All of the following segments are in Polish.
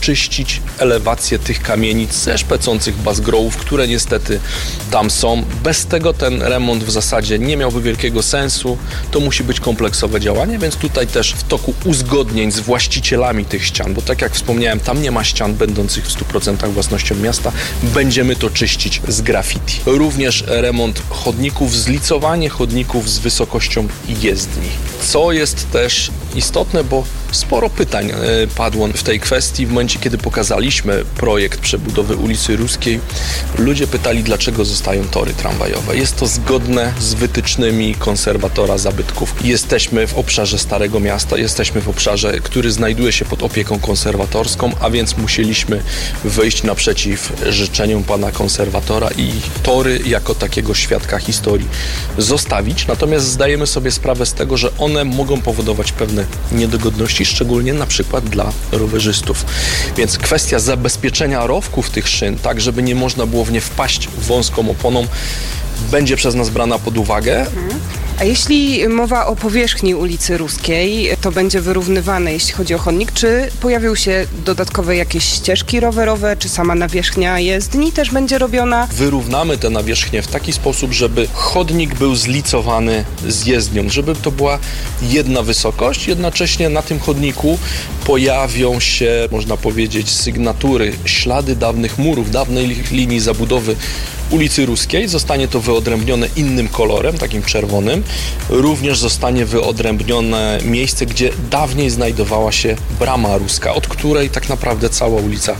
czyścić elewację tych kamienic ze szpecących bazgrołów, które niestety tam są. Bez tego ten remont w zasadzie nie miałby wielkiego sensu. To musi być kompleksowe działanie, więc tutaj też w toku uzgodnień z właścicielami tych ścian, bo tak jak wspomniałem, tam nie ma ścian będących w 100% własnością miasta, będziemy to czyścić z graffiti. Również remont chodników, zlicowanie chodników z wysokością jezdni. Co jest też istotne, bo sporo pytań padło w tej kwestii. W momencie, kiedy pokazaliśmy projekt przebudowy ulicy Ruskiej, ludzie pytali, dlaczego zostają tory tramwajowe. Jest to zgodne z wytycznymi konserwatora zabytków. Jesteśmy w obszarze Starego Miasta, jesteśmy w obszarze, który znajduje się pod opieką konserwatorską, a więc musieliśmy wyjść naprzeciw życzeniom pana konserwatora i tory jako takiego świadka historii zostawić. Natomiast zdajemy sobie sprawę z tego, że one mogą powodować pewne niedogodności, szczególnie na przykład dla rowerzystów. Więc kwestia zabezpieczenia rowków tych szyn, tak żeby nie można było w nie wpaść wąską oponą, będzie przez nas brana pod uwagę. A jeśli mowa o powierzchni ulicy Ruskiej, to będzie wyrównywane, jeśli chodzi o chodnik, czy pojawią się dodatkowe jakieś ścieżki rowerowe, czy sama nawierzchnia jezdni też będzie robiona? Wyrównamy tę nawierzchnię w taki sposób, żeby chodnik był zlicowany z jezdnią, żeby to była jedna wysokość, jednocześnie na tym chodniku pojawią się, można powiedzieć, sygnatury, ślady dawnych murów, dawnej linii zabudowy ulicy Ruskiej. Zostanie to wyodrębnione innym kolorem, takim czerwonym. Również zostanie wyodrębnione miejsce, gdzie dawniej znajdowała się brama ruska, od której tak naprawdę cała ulica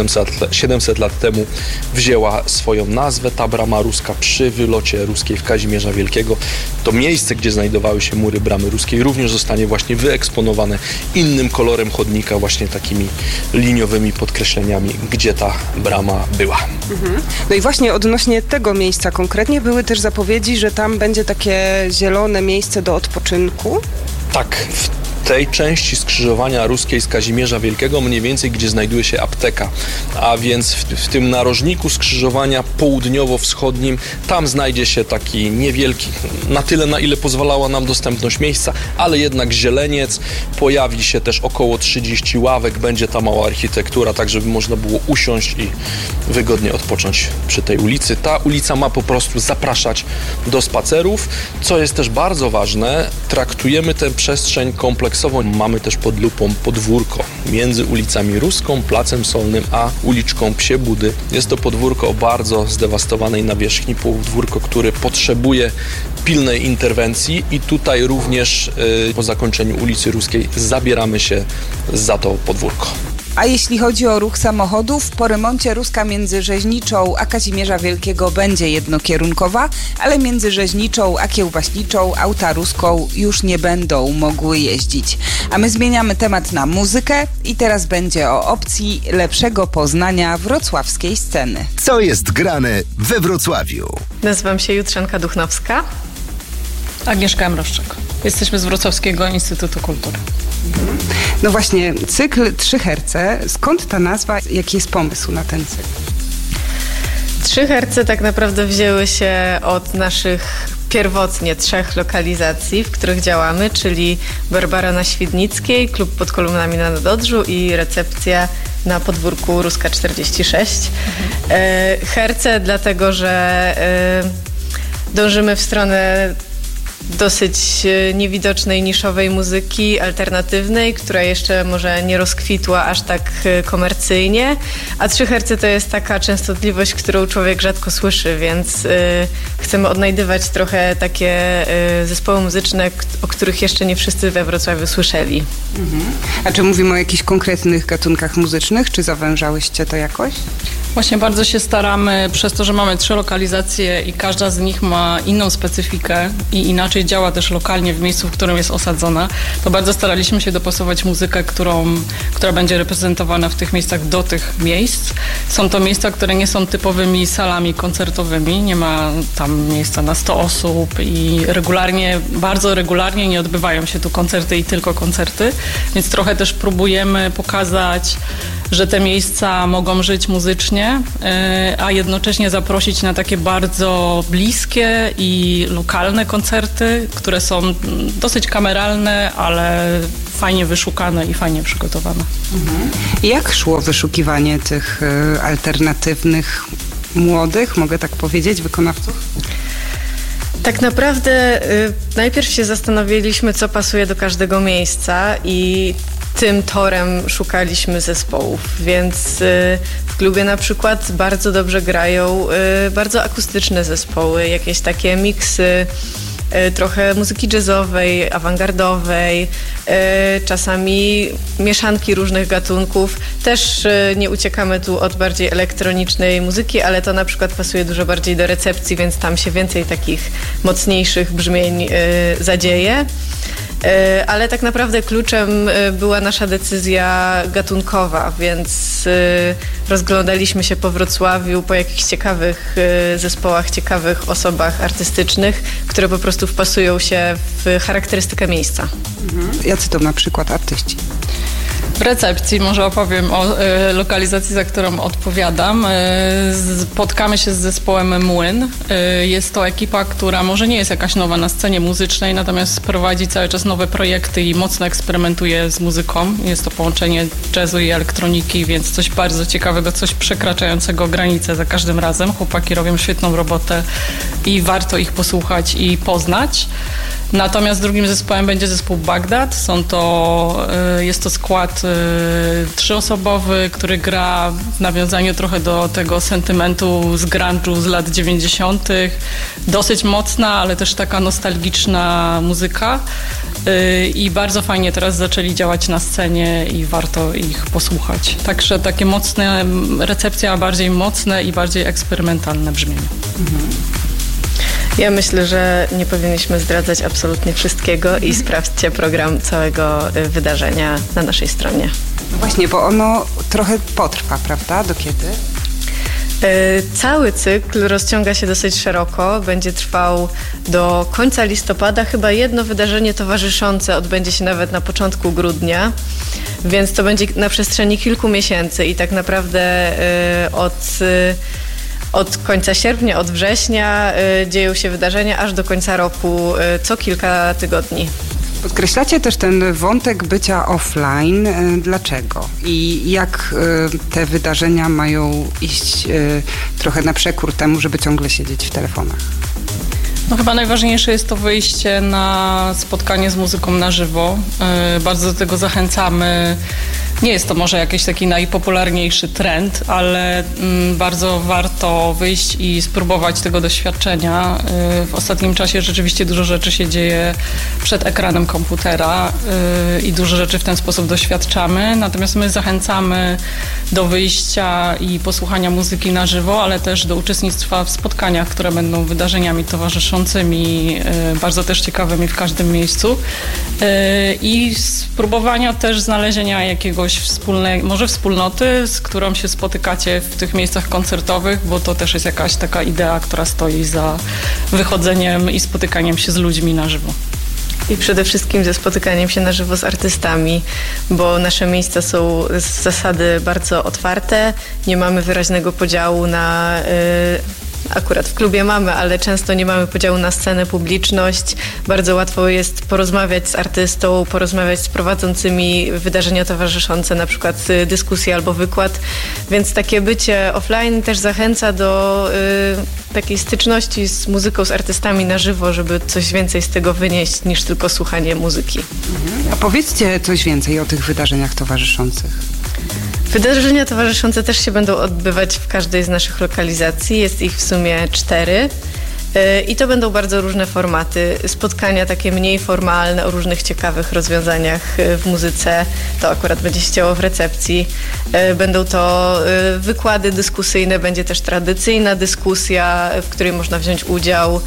700 lat temu wzięła swoją nazwę. Ta brama ruska przy wylocie Ruskiej w Kazimierza Wielkiego, to miejsce, gdzie znajdowały się mury bramy ruskiej, również zostanie właśnie wyeksponowane innym kolorem chodnika, właśnie takimi liniowymi podkreśleniami, gdzie ta brama była. No i właśnie odnośnie tego miejsca konkretnie były też zapowiedzi, że tam będzie takie zielone miejsce do odpoczynku. Tak, w tej części skrzyżowania Ruskiej z Kazimierza Wielkiego, mniej więcej gdzie znajduje się apteka, a więc w tym narożniku skrzyżowania południowo-wschodnim, tam znajdzie się taki niewielki, na tyle na ile pozwalała nam dostępność miejsca, ale jednak zieleniec, pojawi się też około 30 ławek, będzie ta mała architektura, tak żeby można było usiąść i wygodnie odpocząć przy tej ulicy. Ta ulica ma po prostu zapraszać do spacerów, co jest też bardzo ważne, traktujemy tę przestrzeń kompleksowo. Mamy też pod lupą podwórko między ulicami Ruską, Placem Solnym, a uliczką Psie Budy. Jest to podwórko o bardzo zdewastowanej nawierzchni, podwórko, które potrzebuje pilnej interwencji i tutaj również po zakończeniu ulicy Ruskiej zabieramy się za to podwórko. A jeśli chodzi o ruch samochodów, po remoncie Ruska między Rzeźniczą a Kazimierza Wielkiego będzie jednokierunkowa, ale między Rzeźniczą a Kiełbaśniczą auta Ruską już nie będą mogły jeździć. A my zmieniamy temat na muzykę i teraz będzie o opcji lepszego poznania wrocławskiej sceny. Co jest grane we Wrocławiu? Nazywam się Jutrzanka Duchnowska. Agnieszka Mroszczyk. Jesteśmy z Wrocławskiego Instytutu Kultury. No właśnie, cykl 3 herce. Skąd ta nazwa? Jaki jest pomysł na ten cykl? 3 herce tak naprawdę wzięły się od naszych pierwotnie 3 lokalizacji, w których działamy, czyli Barbara na Świdnickiej, klub pod kolumnami na Nadodrzu i recepcja na podwórku Ruska 46. Herce dlatego, że dążymy w stronę dosyć niewidocznej, niszowej muzyki alternatywnej, która jeszcze może nie rozkwitła aż tak komercyjnie, a 3 herce to jest taka częstotliwość, którą człowiek rzadko słyszy, więc chcemy odnajdywać trochę takie zespoły muzyczne, o których jeszcze nie wszyscy we Wrocławiu słyszeli. A czy mówimy o jakichś konkretnych gatunkach muzycznych, czy zawężałyście to jakoś? Właśnie bardzo się staramy, przez to, że mamy 3 lokalizacje i każda z nich ma inną specyfikę i inaczej działa też lokalnie w miejscu, w którym jest osadzona, to bardzo staraliśmy się dopasować muzykę, która będzie reprezentowana w tych miejscach do tych miejsc. Są to miejsca, które nie są typowymi salami koncertowymi, nie ma tam miejsca na 100 osób i bardzo regularnie nie odbywają się tu koncerty i tylko koncerty, więc trochę też próbujemy pokazać że te miejsca mogą żyć muzycznie, a jednocześnie zaprosić na takie bardzo bliskie i lokalne koncerty, które są dosyć kameralne, ale fajnie wyszukane i fajnie przygotowane. Jak szło wyszukiwanie tych alternatywnych, młodych, mogę tak powiedzieć, wykonawców? Tak naprawdę najpierw się zastanowiliśmy, co pasuje do każdego miejsca i tym torem szukaliśmy zespołów, więc w klubie na przykład bardzo dobrze grają bardzo akustyczne zespoły, jakieś takie miksy, trochę muzyki jazzowej, awangardowej, czasami mieszanki różnych gatunków. Też nie uciekamy tu od bardziej elektronicznej muzyki, ale to na przykład pasuje dużo bardziej do recepcji, więc tam się więcej takich mocniejszych brzmień zadzieje. Ale tak naprawdę kluczem była nasza decyzja gatunkowa, więc rozglądaliśmy się po Wrocławiu, po jakichś ciekawych zespołach, ciekawych osobach artystycznych, które po prostu wpasują się w charakterystykę miejsca. Jacy to na przykład artyści? W recepcji może opowiem o lokalizacji, za którą odpowiadam. Spotkamy się z zespołem Młyn. Jest to ekipa, która może nie jest jakaś nowa na scenie muzycznej, natomiast prowadzi cały czas nowe projekty i mocno eksperymentuje z muzyką. Jest to połączenie jazzu i elektroniki, więc coś bardzo ciekawego, coś przekraczającego granice za każdym razem. Chłopaki robią świetną robotę i warto ich posłuchać i poznać. Natomiast drugim zespołem będzie zespół Bagdad. Jest to skład trzyosobowy, który gra w nawiązaniu trochę do tego sentymentu z grunge'u z lat 90. Dosyć mocna, ale też taka nostalgiczna muzyka. I bardzo fajnie teraz zaczęli działać na scenie i warto ich posłuchać. Także takie mocne, recepcja bardziej mocne i bardziej eksperymentalne brzmienie. Ja myślę, że nie powinniśmy zdradzać absolutnie wszystkiego i sprawdźcie program całego wydarzenia na naszej stronie. No właśnie, bo ono trochę potrwa, prawda? Do kiedy? Cały cykl rozciąga się dosyć szeroko, będzie trwał do końca listopada. Chyba jedno wydarzenie towarzyszące odbędzie się nawet na początku grudnia, więc to będzie na przestrzeni kilku miesięcy i tak naprawdę od końca sierpnia, od września dzieją się wydarzenia aż do końca roku, co kilka tygodni. Podkreślacie też ten wątek bycia offline. Dlaczego? I jak te wydarzenia mają iść trochę na przekór temu, żeby ciągle siedzieć w telefonach? No chyba najważniejsze jest to wyjście na spotkanie z muzyką na żywo. Bardzo do tego zachęcamy. Nie jest to może jakiś taki najpopularniejszy trend, ale bardzo warto wyjść i spróbować tego doświadczenia. W ostatnim czasie rzeczywiście dużo rzeczy się dzieje przed ekranem komputera i dużo rzeczy w ten sposób doświadczamy. Natomiast my zachęcamy do wyjścia i posłuchania muzyki na żywo, ale też do uczestnictwa w spotkaniach, które będą wydarzeniami towarzyszącymi, bardzo też ciekawymi w każdym miejscu. I spróbowania też znalezienia jakiegoś może wspólnoty, z którą się spotykacie w tych miejscach koncertowych, bo to też jest jakaś taka idea, która stoi za wychodzeniem i spotykaniem się z ludźmi na żywo. I przede wszystkim ze spotykaniem się na żywo z artystami, bo nasze miejsca są z zasady bardzo otwarte, nie mamy wyraźnego podziału na... Akurat w klubie mamy, ale często nie mamy podziału na scenę, publiczność. Bardzo łatwo jest porozmawiać z artystą, porozmawiać z prowadzącymi wydarzenia towarzyszące, na przykład dyskusję albo wykład. Więc takie bycie offline też zachęca do takiej styczności z muzyką, z artystami na żywo, żeby coś więcej z tego wynieść niż tylko słuchanie muzyki. A powiedzcie coś więcej o tych wydarzeniach towarzyszących. Wydarzenia towarzyszące też się będą odbywać w każdej z naszych lokalizacji. Jest ich w sumie 4 i to będą bardzo różne formaty. Spotkania takie mniej formalne o różnych ciekawych rozwiązaniach w muzyce. To akurat będzie się działo w recepcji. Będą to wykłady dyskusyjne, będzie też tradycyjna dyskusja, w której można wziąć udział.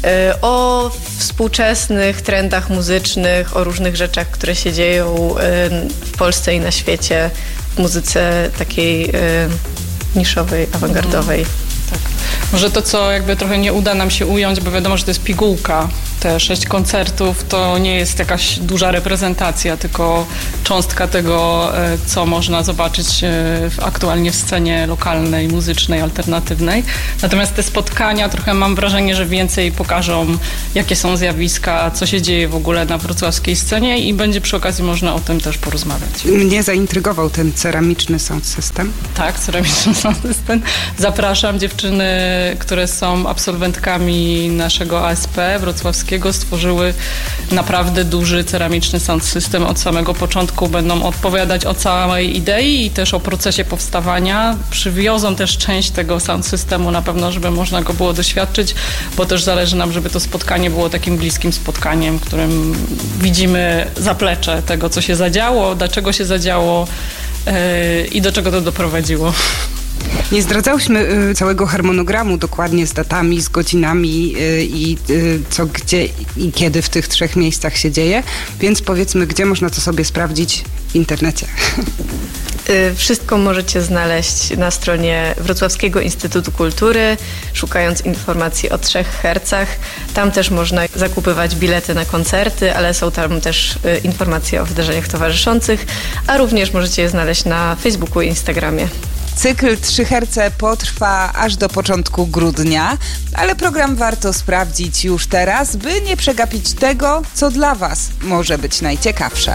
O współczesnych trendach muzycznych, o różnych rzeczach, które się dzieją w Polsce i na świecie. W muzyce takiej niszowej, awangardowej. Tak. Może to, co jakby trochę nie uda nam się ująć, bo wiadomo, że to jest pigułka te 6 koncertów to nie jest jakaś duża reprezentacja, tylko cząstka tego, co można zobaczyć aktualnie w scenie lokalnej, muzycznej, alternatywnej. Natomiast te spotkania trochę mam wrażenie, że więcej pokażą, jakie są zjawiska, co się dzieje w ogóle na wrocławskiej scenie i będzie przy okazji można o tym też porozmawiać. Mnie zaintrygował ten ceramiczny sound system. Tak, ceramiczny sound system. Zapraszam dziewczyny, które są absolwentkami naszego ASP wrocławskiego, stworzyły naprawdę duży ceramiczny sound system. Od samego początku będą odpowiadać o całej idei i też o procesie powstawania. Przywiozą też część tego sound systemu na pewno, żeby można go było doświadczyć, bo też zależy nam, żeby to spotkanie było takim bliskim spotkaniem, w którym widzimy zaplecze tego, co się zadziało, dlaczego się zadziało i do czego to doprowadziło. Nie zdradzałyśmy całego harmonogramu dokładnie z datami, z godzinami i co, gdzie i kiedy w tych 3 miejscach się dzieje, więc powiedzmy, gdzie można to sobie sprawdzić w internecie. Wszystko możecie znaleźć na stronie Wrocławskiego Instytutu Kultury, szukając informacji o 3 hercach. Tam też można zakupywać bilety na koncerty, ale są tam też informacje o wydarzeniach towarzyszących, a również możecie je znaleźć na Facebooku i Instagramie. Cykl 3 herce potrwa aż do początku grudnia, ale program warto sprawdzić już teraz, by nie przegapić tego, co dla Was może być najciekawsze.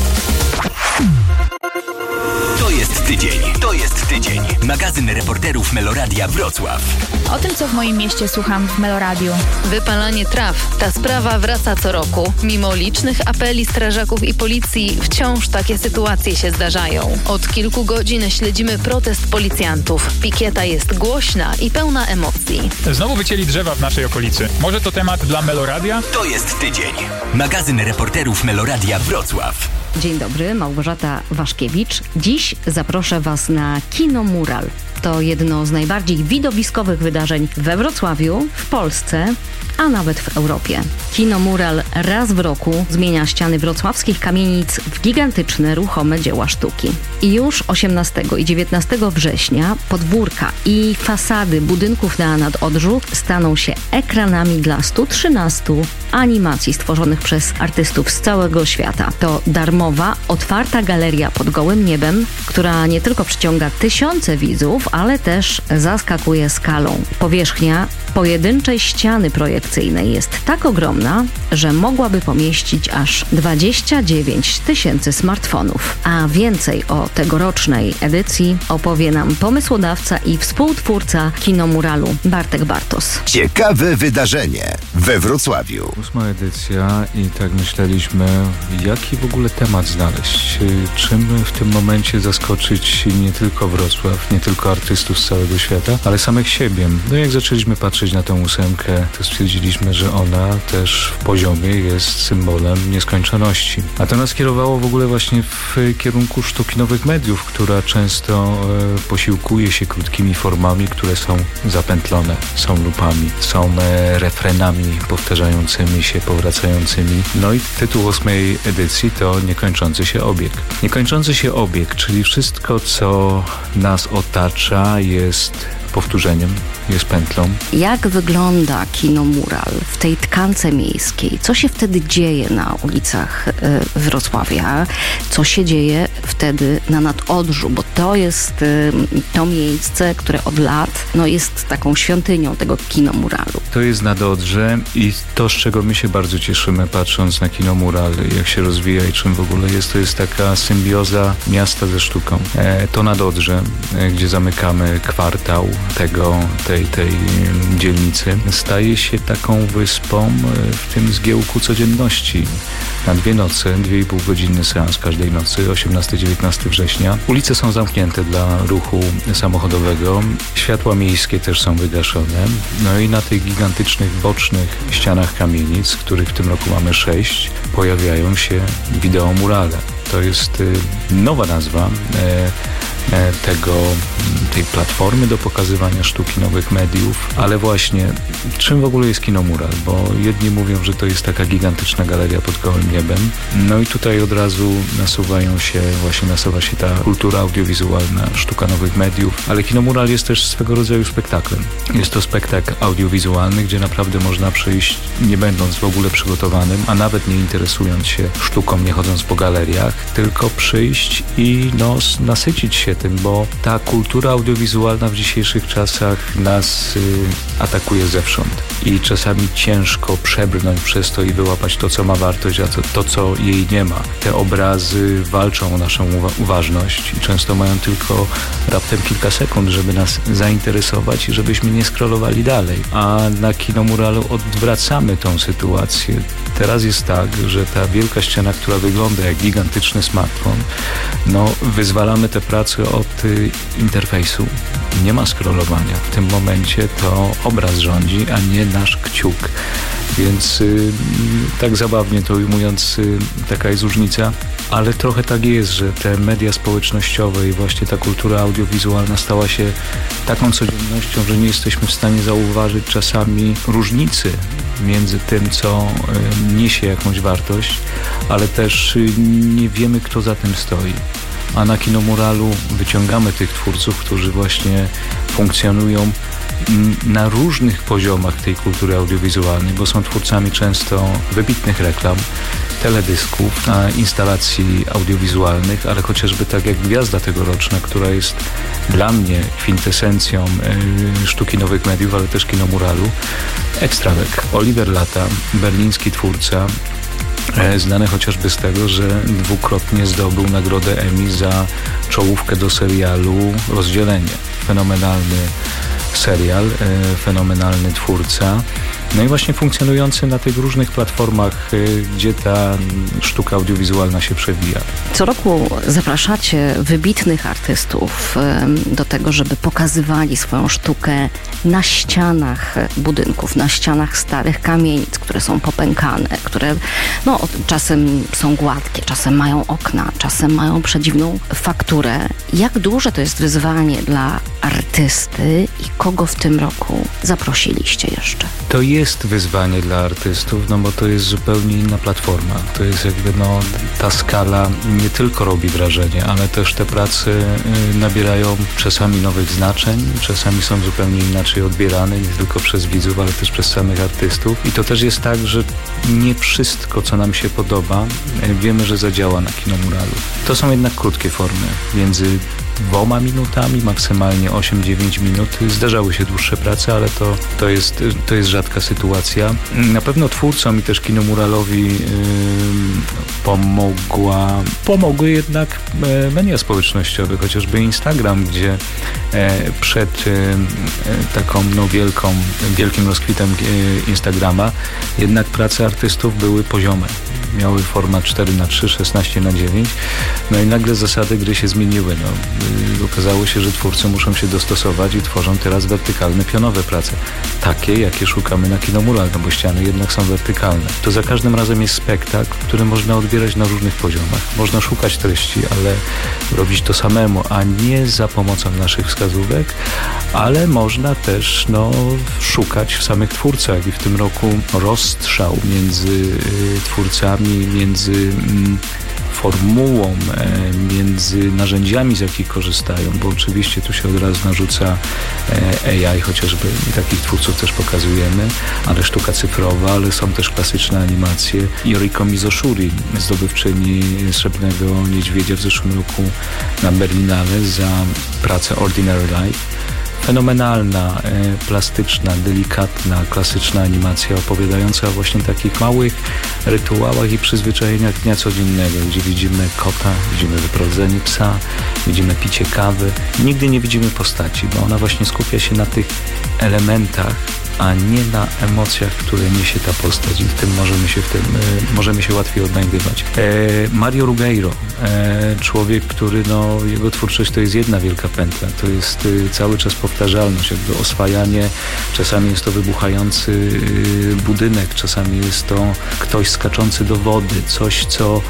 To jest tydzień. Magazyn reporterów Meloradia Wrocław. O tym, co w moim mieście słucham w Meloradiu. Wypalanie traw. Ta sprawa wraca co roku. Mimo licznych apeli strażaków i policji, wciąż takie sytuacje się zdarzają. Od kilku godzin śledzimy protest policjantów. Pikieta jest głośna i pełna emocji. Znowu wycięli drzewa w naszej okolicy. Może to temat dla Meloradia? To jest tydzień. Magazyn reporterów Meloradia Wrocław. Dzień dobry, Małgorzata Waszkiewicz. Dziś zaproszę Was na Kino Mural. To jedno z najbardziej widowiskowych wydarzeń we Wrocławiu, w Polsce, a nawet w Europie. Kino Mural raz w roku zmienia ściany wrocławskich kamienic w gigantyczne, ruchome dzieła sztuki. I już 18 i 19 września podwórka i fasady budynków na Nadodrzu staną się ekranami dla 113 animacji stworzonych przez artystów z całego świata. To darmowa, otwarta galeria pod gołym niebem, która nie tylko przyciąga tysiące widzów, ale też zaskakuje skalą. Powierzchnia pojedynczej ściany projekcyjnej jest tak ogromna, że mogłaby pomieścić aż 29 000 smartfonów. A więcej o tegorocznej edycji opowie nam pomysłodawca i współtwórca Kinomuralu Bartek Bartos. Ciekawe wydarzenie we Wrocławiu. 8. edycja i tak myśleliśmy, jaki w ogóle temat znaleźć, czym w tym momencie zaskoczyć nie tylko Wrocław, nie tylko artystów z całego świata, ale samych siebie. No jak zaczęliśmy patrzeć na tę 8, to stwierdziliśmy, że ona też w poziomie jest symbolem nieskończoności. A to nas kierowało w ogóle właśnie w kierunku sztuki nowych mediów, która często posiłkuje się krótkimi formami, które są zapętlone, są lupami, są refrenami powtarzającymi się, powracającymi. No i tytuł 8. edycji to Niekończący się obieg. Niekończący się obieg, czyli wszystko, co nas otacza, jest powtórzeniem, jest pętlą. Jak wygląda Kino Mural w tej tkance miejskiej? Co się wtedy dzieje na ulicach Wrocławia? Co się dzieje wtedy na Nadodrzu? Bo to jest to miejsce, które od lat jest taką świątynią tego Kino Muralu. To jest Nadodrze i to, z czego my się bardzo cieszymy, patrząc na Kino Mural, jak się rozwija i czym w ogóle jest, to jest taka symbioza miasta ze sztuką. To Nadodrze, gdzie zamykamy kwartał tej dzielnicy, staje się taką wyspą w tym zgiełku codzienności. Na 2 noce, 2,5 godzinny seans każdej nocy, 18-19 września. Ulice są zamknięte dla ruchu samochodowego, światła miejskie też są wygaszone. No i na tych gigantycznych bocznych ścianach kamienic, których w tym roku mamy 6, pojawiają się wideomurale. To jest nowa nazwa tej platformy do pokazywania sztuki, nowych mediów, ale właśnie czym w ogóle jest Kino Mural, bo jedni mówią, że to jest taka gigantyczna galeria pod gołym niebem, no i tutaj od razu nasuwa się ta kultura audiowizualna, sztuka nowych mediów, ale Kino Mural jest też swego rodzaju spektaklem. Jest to spektakl audiowizualny, gdzie naprawdę można przyjść, nie będąc w ogóle przygotowanym, a nawet nie interesując się sztuką, nie chodząc po galeriach, tylko przyjść i nasycić się tym, bo ta kultura audiowizualna w dzisiejszych czasach nas atakuje zewsząd i czasami ciężko przebrnąć przez to i wyłapać to, co ma wartość, a to, co jej nie ma. Te obrazy walczą o naszą uważność i często mają tylko raptem kilka sekund, żeby nas zainteresować i żebyśmy nie scrollowali dalej. A na Kino Muralu odwracamy tą sytuację. Teraz jest tak, że ta wielka ściana, która wygląda jak gigantyczny smartfon, wyzwalamy tę pracę od interfejsu. Nie ma scrollowania. W tym momencie to obraz rządzi, a nie nasz kciuk. Więc tak zabawnie to ujmując, taka jest różnica. Ale trochę tak jest, że te media społecznościowe i właśnie ta kultura audiowizualna stała się taką codziennością, że nie jesteśmy w stanie zauważyć czasami różnicy między tym, co niesie jakąś wartość, ale też nie wiemy, kto za tym stoi. A na Kino Muralu wyciągamy tych twórców, którzy właśnie funkcjonują na różnych poziomach tej kultury audiowizualnej, bo są twórcami często wybitnych reklam, teledysków, instalacji audiowizualnych, ale chociażby tak jak Gwiazda tegoroczna, która jest dla mnie kwintesencją sztuki nowych mediów, ale też Kino Muralu, Ekstrawek. Oliver Lata, berliński twórca, znany chociażby z tego, że dwukrotnie zdobył nagrodę Emmy za czołówkę do serialu Rozdzielenie. Fenomenalny serial, fenomenalny twórca. No i właśnie funkcjonujący na tych różnych platformach, gdzie ta sztuka audiowizualna się przewija. Co roku zapraszacie wybitnych artystów do tego, żeby pokazywali swoją sztukę na ścianach budynków, na ścianach starych kamienic, które są popękane, które czasem są gładkie, czasem mają okna, czasem mają przedziwną fakturę. Jak duże to jest wyzwanie dla artysty i kogo w tym roku zaprosiliście jeszcze? To jest wyzwanie dla artystów, bo to jest zupełnie inna platforma. To jest ta skala nie tylko robi wrażenie, ale też te prace nabierają czasami nowych znaczeń, czasami są zupełnie inaczej odbierane, nie tylko przez widzów, ale też przez samych artystów. I to też jest tak, że nie wszystko, co nam się podoba, wiemy, że zadziała na Kino Muralu. To są jednak krótkie formy, między 2 minutami, maksymalnie 8-9 minut. Zdarzały się dłuższe prace, ale to jest rzadka sytuacja. Na pewno twórcom i też Kino Muralowi pomogły jednak media społecznościowe, chociażby Instagram, gdzie przed taką wielkim rozkwitem Instagrama jednak prace artystów były poziome. Miały format 4:3, 16:9. No i nagle zasady gry się zmieniły. Okazało się, że twórcy muszą się dostosować i tworzą teraz wertykalne, pionowe prace. Takie, jakie szukamy na Kino Mural, bo ściany jednak są wertykalne. To za każdym razem jest spektakl, który można odbierać na różnych poziomach. Można szukać treści, ale robić to samemu, a nie za pomocą naszych wskazówek, ale można też szukać w samych twórcach i w tym roku rozstrzał między twórcami, między formułą, między narzędziami, z jakich korzystają, bo oczywiście tu się od razu narzuca AI chociażby i takich twórców też pokazujemy, ale sztuka cyfrowa, ale są też klasyczne animacje. Yoriko Mizoshuri, zdobywczyni Srebrnego Niedźwiedzia w zeszłym roku na Berlinale za pracę Ordinary Life. Fenomenalna, plastyczna, delikatna, klasyczna animacja opowiadająca o właśnie takich małych rytuałach i przyzwyczajeniach dnia codziennego, gdzie widzimy kota, widzimy wyprowadzenie psa, widzimy picie kawy. Nigdy nie widzimy postaci, bo ona właśnie skupia się na tych elementach, a nie na emocjach, które niesie ta postać i w tym możemy się łatwiej odnajdywać. Mario Ruggiero, człowiek, który jego twórczość to jest jedna wielka pętla, to jest cały czas powtarzalność, jakby oswajanie, czasami jest to wybuchający budynek, czasami jest to ktoś skaczący do wody, coś co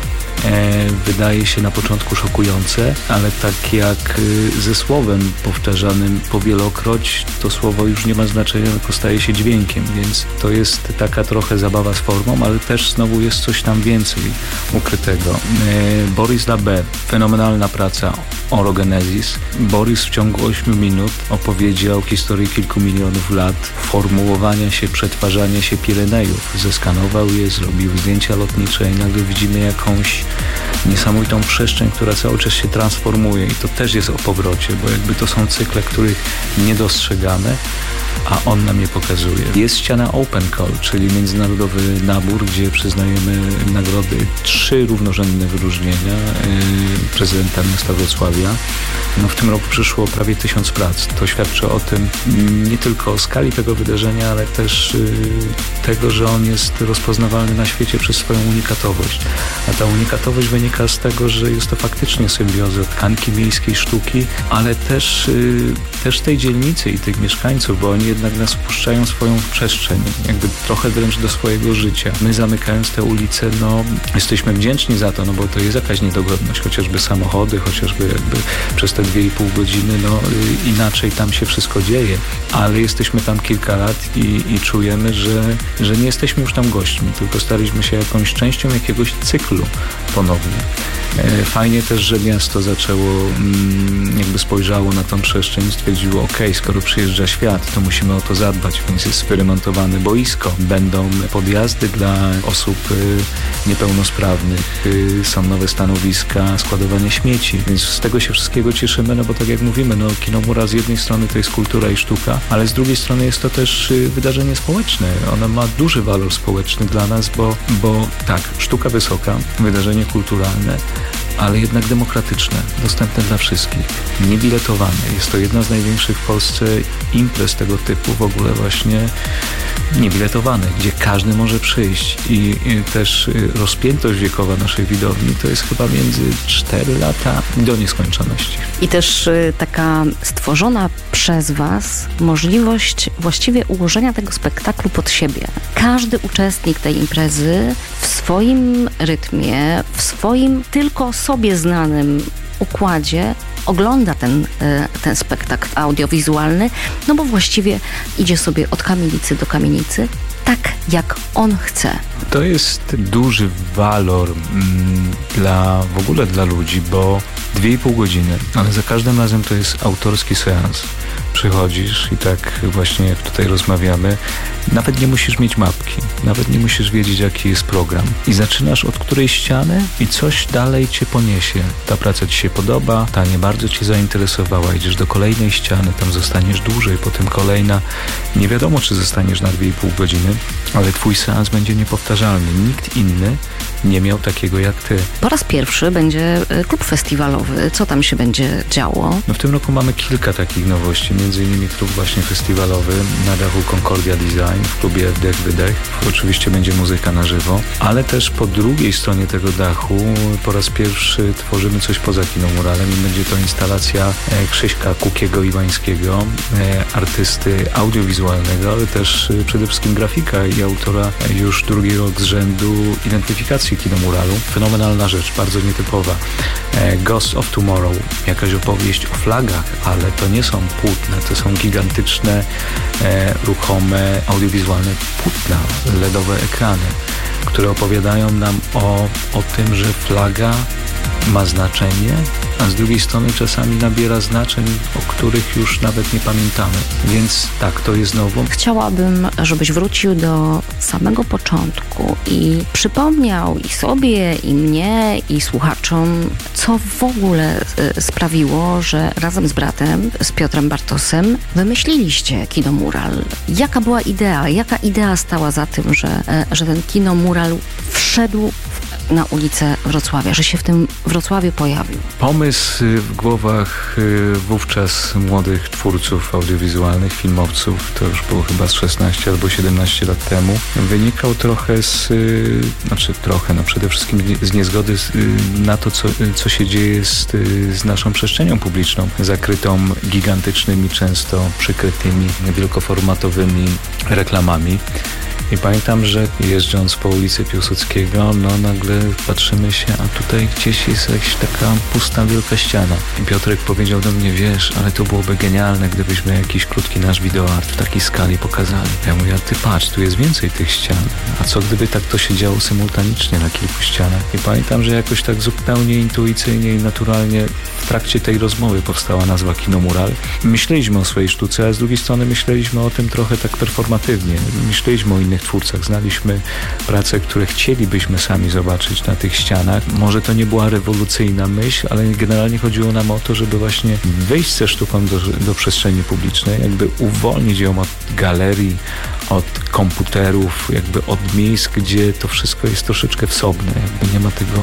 wydaje się na początku szokujące, ale tak jak ze słowem powtarzanym powielokroć, to słowo już nie ma znaczenia, tylko staje się dźwiękiem, więc to jest taka trochę zabawa z formą, ale też znowu jest coś tam więcej ukrytego. Boris Labe, fenomenalna praca Orogenesis. Boris w ciągu 8 minut opowiedział historię kilku milionów lat formułowania się, przetwarzania się Pirenejów. Zeskanował je, zrobił zdjęcia lotnicze i nagle widzimy jakąś niesamowitą przestrzeń, która cały czas się transformuje i to też jest o powrocie, bo jakby to są cykle, których nie dostrzegamy, a on nam je pokazuje. Jest ściana Open Call, czyli międzynarodowy nabór, gdzie przyznajemy nagrody 3 równorzędne wyróżnienia prezydenta miasta Wrocławia. W tym roku przyszło prawie 1000 prac. To świadczy o tym nie tylko o skali tego wydarzenia, ale też tego, że on jest rozpoznawalny na świecie przez swoją unikatowość. A ta unikatowość wynika z tego, że jest to faktycznie symbioza tkanki miejskiej, sztuki, ale też tej dzielnicy i tych mieszkańców, bo oni jednak nas wpuszczają w swoją przestrzeń, jakby trochę wręcz do swojego życia. My zamykając te ulice, jesteśmy wdzięczni za to, bo to jest jakaś niedogodność, chociażby samochody, chociażby jakby przez te 2,5 godziny, inaczej tam się wszystko dzieje, ale jesteśmy tam kilka lat i czujemy, że nie jesteśmy już tam gośćmi, tylko staliśmy się jakąś częścią jakiegoś cyklu ponownie. Fajnie też, że miasto zaczęło, jakby spojrzało na tą przestrzeń i stwierdziło, skoro przyjeżdża świat, to musimy o to zadbać, więc jest wyremontowane boisko, będą podjazdy dla osób niepełnosprawnych, są nowe stanowiska, składowanie śmieci, więc z tego się wszystkiego cieszymy, bo tak jak mówimy, Kino Mural z jednej strony to jest kultura i sztuka, ale z drugiej strony jest to też wydarzenie społeczne. Ono ma duży walor społeczny dla nas, bo tak, sztuka wysoka, wydarzenie kulturalne, ale jednak demokratyczne, dostępne dla wszystkich, niebiletowane. Jest to jedna z największych w Polsce imprez tego typu, w ogóle właśnie niebiletowane, gdzie każdy może przyjść i też rozpiętość wiekowa naszej widowni to jest chyba między 4 lata do nieskończoności. I też taka stworzona przez Was możliwość właściwie ułożenia tego spektaklu pod siebie. Każdy uczestnik tej imprezy w swoim rytmie, w swoim tylko sobie znanym układzie ogląda ten spektakl audiowizualny, bo właściwie idzie sobie od kamienicy do kamienicy, tak jak on chce. To jest duży walor w ogóle dla ludzi, bo 2,5 godziny, ale za każdym razem to jest autorski seans. Przychodzisz i tak właśnie jak tutaj rozmawiamy, nawet nie musisz mieć mapki, nawet nie musisz wiedzieć, jaki jest program. I zaczynasz od którejś ściany i coś dalej cię poniesie. Ta praca ci się podoba, ta nie bardzo cię zainteresowała, idziesz do kolejnej ściany, tam zostaniesz dłużej, potem kolejna. Nie wiadomo, czy zostaniesz na 2,5 godziny, ale twój seans będzie niepowtarzalny. Nikt inny nie miał takiego jak ty. Po raz pierwszy będzie klub festiwalowy. Co tam się będzie działo? W tym roku mamy kilka takich nowości, między innymi klub właśnie festiwalowy na dachu Concordia Design w klubie Wdech Wydech. Oczywiście będzie muzyka na żywo, ale też po drugiej stronie tego dachu po raz pierwszy tworzymy coś poza Kinomuralem i będzie to instalacja Krzyśka Kukiego-Iwańskiego, artysty audiowizualnego, ale też przede wszystkim grafika i autora już drugi rok z rzędu identyfikacji Kinomuralu. Fenomenalna rzecz, bardzo nietypowa. Ghost of Tomorrow, jakaś opowieść o flagach, ale to nie są płótna, to są gigantyczne, ruchome, audiowizualne płótna, LEDowe ekrany, które opowiadają nam o tym, że flaga ma znaczenie, a z drugiej strony czasami nabiera znaczeń, o których już nawet nie pamiętamy. Więc tak, to jest nowo. Chciałabym, żebyś wrócił do samego początku i przypomniał i sobie, i mnie, i słuchaczom, co w ogóle sprawiło, że razem z bratem, z Piotrem Bartosem, wymyśliliście Kinomural. Jaka była idea? Jaka idea stała za tym, że ten Kinomural wszedł na ulicę Wrocławia, że się w tym Wrocławiu pojawił? Pomysł w głowach wówczas młodych twórców audiowizualnych, filmowców, to już było chyba z 16 albo 17 lat temu, wynikał trochę przede wszystkim z niezgody na to, co się dzieje z naszą przestrzenią publiczną, zakrytą gigantycznymi, często przykrytymi, wielkoformatowymi reklamami. I pamiętam, że jeżdżąc po ulicy Piłsudskiego, nagle patrzymy się, a tutaj gdzieś jest jakaś taka pusta wielka ściana. I Piotrek powiedział do mnie, wiesz, ale to byłoby genialne, gdybyśmy jakiś krótki nasz wideoart w takiej skali pokazali. Ja mówię, a ty patrz, tu jest więcej tych ścian. A co gdyby tak to się działo symultanicznie na kilku ścianach? I pamiętam, że jakoś tak zupełnie intuicyjnie i naturalnie w trakcie tej rozmowy powstała nazwa Kino Mural. Myśleliśmy o swojej sztuce, a z drugiej strony myśleliśmy o tym trochę tak performatywnie. Myśleliśmy o innych twórcach. Znaliśmy prace, które chcielibyśmy sami zobaczyć na tych ścianach. Może to nie była rewolucyjna myśl, ale generalnie chodziło nam o to, żeby właśnie wyjść ze sztuką do przestrzeni publicznej, jakby uwolnić ją od galerii, od komputerów, jakby od miejsc, gdzie to wszystko jest troszeczkę wsobne, jakby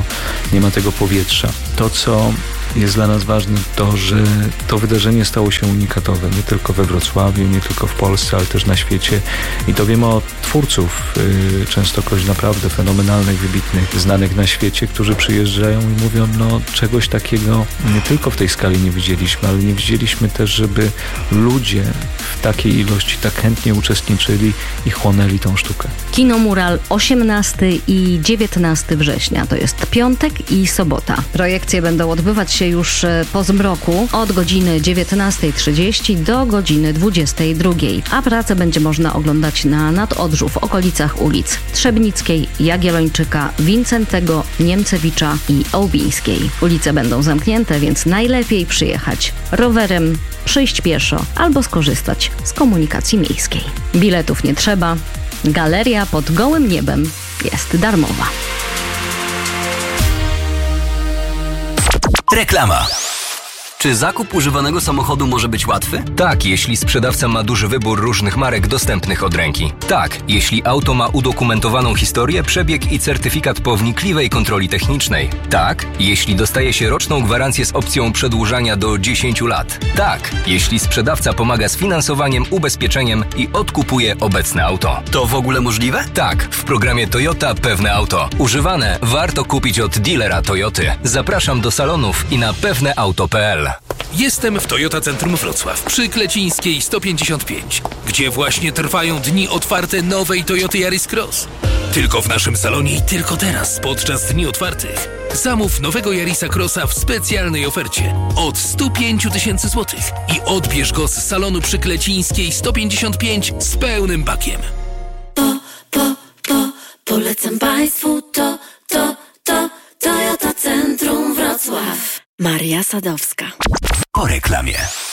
nie ma tego powietrza. To, co jest dla nas ważne, to, że to wydarzenie stało się unikatowe, nie tylko we Wrocławiu, nie tylko w Polsce, ale też na świecie. I to wiemy od twórców, częstokroć naprawdę fenomenalnych, wybitnych, znanych na świecie, którzy przyjeżdżają i mówią, czegoś takiego nie tylko w tej skali nie widzieliśmy, ale nie widzieliśmy też, żeby ludzie w takiej ilości tak chętnie uczestniczyli i chłonęli tą sztukę. Kino Mural 18 i 19 września, to jest piątek i sobota. Projekcje będą odbywać się już po zmroku od godziny 19:30 do godziny 22:00, a pracę będzie można oglądać na Nadodrzu w okolicach ulic Trzebnickiej, Jagiellończyka, Wincentego, Niemcewicza i Ołbińskiej. Ulice będą zamknięte, więc najlepiej przyjechać rowerem, przyjść pieszo albo skorzystać z komunikacji miejskiej. Biletów nie trzeba. Galeria pod gołym niebem jest darmowa. Reklama. Czy zakup używanego samochodu może być łatwy? Tak, jeśli sprzedawca ma duży wybór różnych marek dostępnych od ręki. Tak, jeśli auto ma udokumentowaną historię, przebieg i certyfikat po wnikliwej kontroli technicznej. Tak, jeśli dostaje się roczną gwarancję z opcją przedłużania do 10 lat. Tak, jeśli sprzedawca pomaga z finansowaniem, ubezpieczeniem i odkupuje obecne auto. To w ogóle możliwe? Tak, w programie Toyota Pewne Auto. Używane warto kupić od dealera Toyoty. Zapraszam do salonów i na pewneauto.pl. Jestem w Toyota Centrum Wrocław przy Klecińskiej 155, gdzie właśnie trwają dni otwarte nowej Toyoty Yaris Cross. Tylko w naszym salonie i tylko teraz, podczas dni otwartych. Zamów nowego Yarisa Crossa w specjalnej ofercie od 105 000 złotych i odbierz go z salonu przy Klecińskiej 155 z pełnym bakiem. Polecam Państwu Toyota Centrum Wrocław. Maria Sadowska. Po reklamie.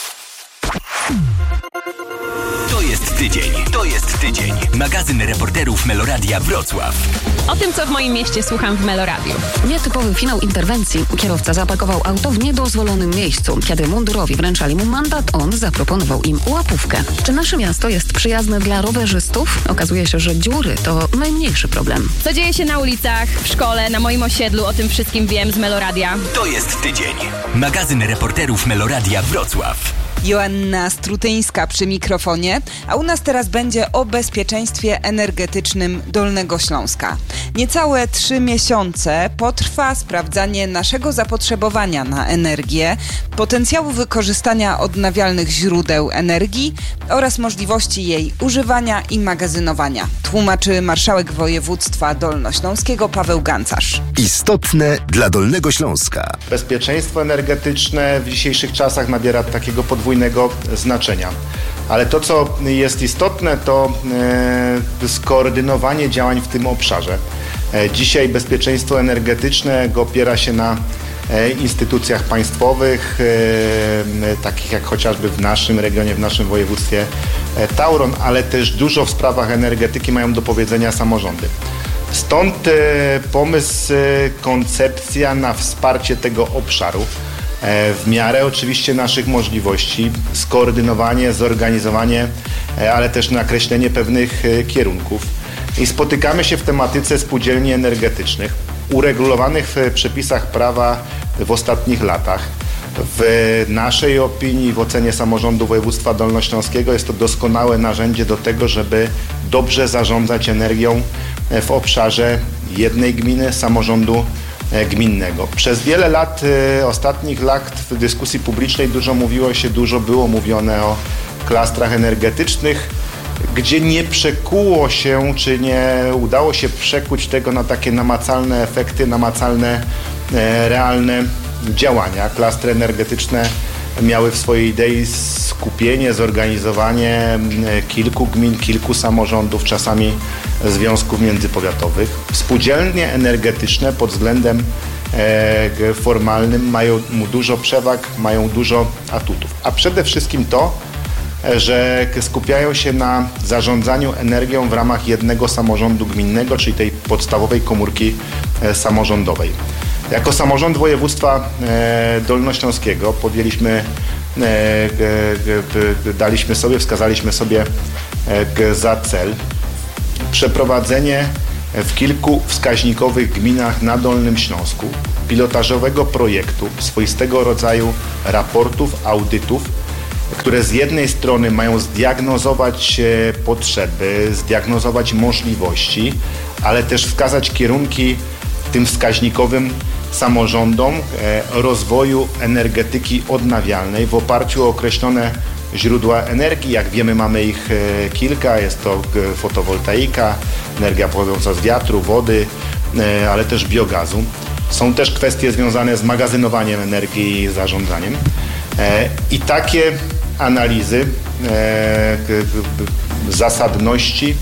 To jest tydzień. Magazyn reporterów Meloradia Wrocław. O tym, co w moim mieście, słucham w Meloradiu. Nietypowy finał interwencji. Kierowca zaparkował auto w niedozwolonym miejscu. Kiedy mundurowi wręczali mu mandat, on zaproponował im łapówkę. Czy nasze miasto jest przyjazne dla rowerzystów? Okazuje się, że dziury to najmniejszy problem. Co dzieje się na ulicach, w szkole, na moim osiedlu, o tym wszystkim wiem z Meloradia. To jest tydzień. Magazyn reporterów Meloradia Wrocław. Joanna Strutyńska przy mikrofonie, a u nas teraz będzie o bezpieczeństwie energetycznym Dolnego Śląska. Niecałe 3 miesiące potrwa sprawdzanie naszego zapotrzebowania na energię, potencjału wykorzystania odnawialnych źródeł energii oraz możliwości jej używania i magazynowania. Tłumaczy marszałek województwa dolnośląskiego Paweł Gancarz. Istotne dla Dolnego Śląska. Bezpieczeństwo energetyczne w dzisiejszych czasach nabiera takiego podwójnego znaczenia. Ale to, co jest istotne, to skoordynowanie działań w tym obszarze. Dzisiaj bezpieczeństwo energetyczne opiera się na instytucjach państwowych, takich jak chociażby w naszym regionie, w naszym województwie Tauron, ale też dużo w sprawach energetyki mają do powiedzenia samorządy. Stąd pomysł, koncepcja na wsparcie tego obszaru. W miarę oczywiście naszych możliwości, skoordynowanie, zorganizowanie, ale też nakreślenie pewnych kierunków. I spotykamy się w tematyce spółdzielni energetycznych. uregulowanych w przepisach prawa w ostatnich latach. W naszej opinii, w ocenie Samorządu Województwa Dolnośląskiego jest to doskonałe narzędzie do tego, żeby dobrze zarządzać energią w obszarze jednej gminy, samorządu gminnego. Przez wiele lat, ostatnich lat w dyskusji publicznej dużo było mówione o klastrach energetycznych, gdzie nie przekuło się, czy nie udało się przekuć tego na takie namacalne efekty, namacalne, realne działania. Klastry energetyczne miały w swojej idei skupienie, zorganizowanie kilku gmin, kilku samorządów, czasami związków międzypowiatowych. Spółdzielnie energetyczne pod względem formalnym mają dużo przewag, mają dużo atutów. A przede wszystkim to, że skupiają się na zarządzaniu energią w ramach jednego samorządu gminnego, czyli tej podstawowej komórki samorządowej. Jako samorząd województwa dolnośląskiego wskazaliśmy sobie za cel przeprowadzenie w kilku wskaźnikowych gminach na Dolnym Śląsku pilotażowego projektu, swoistego rodzaju raportów, audytów, które z jednej strony mają zdiagnozować potrzeby, zdiagnozować możliwości, ale też wskazać kierunki tym wskaźnikowym samorządom rozwoju energetyki odnawialnej w oparciu o określone źródła energii. Jak wiemy, mamy ich kilka. Jest to fotowoltaika, energia pochodząca z wiatru, wody, ale też biogazu. Są też kwestie związane z magazynowaniem energii i zarządzaniem. I takie analizy zasadności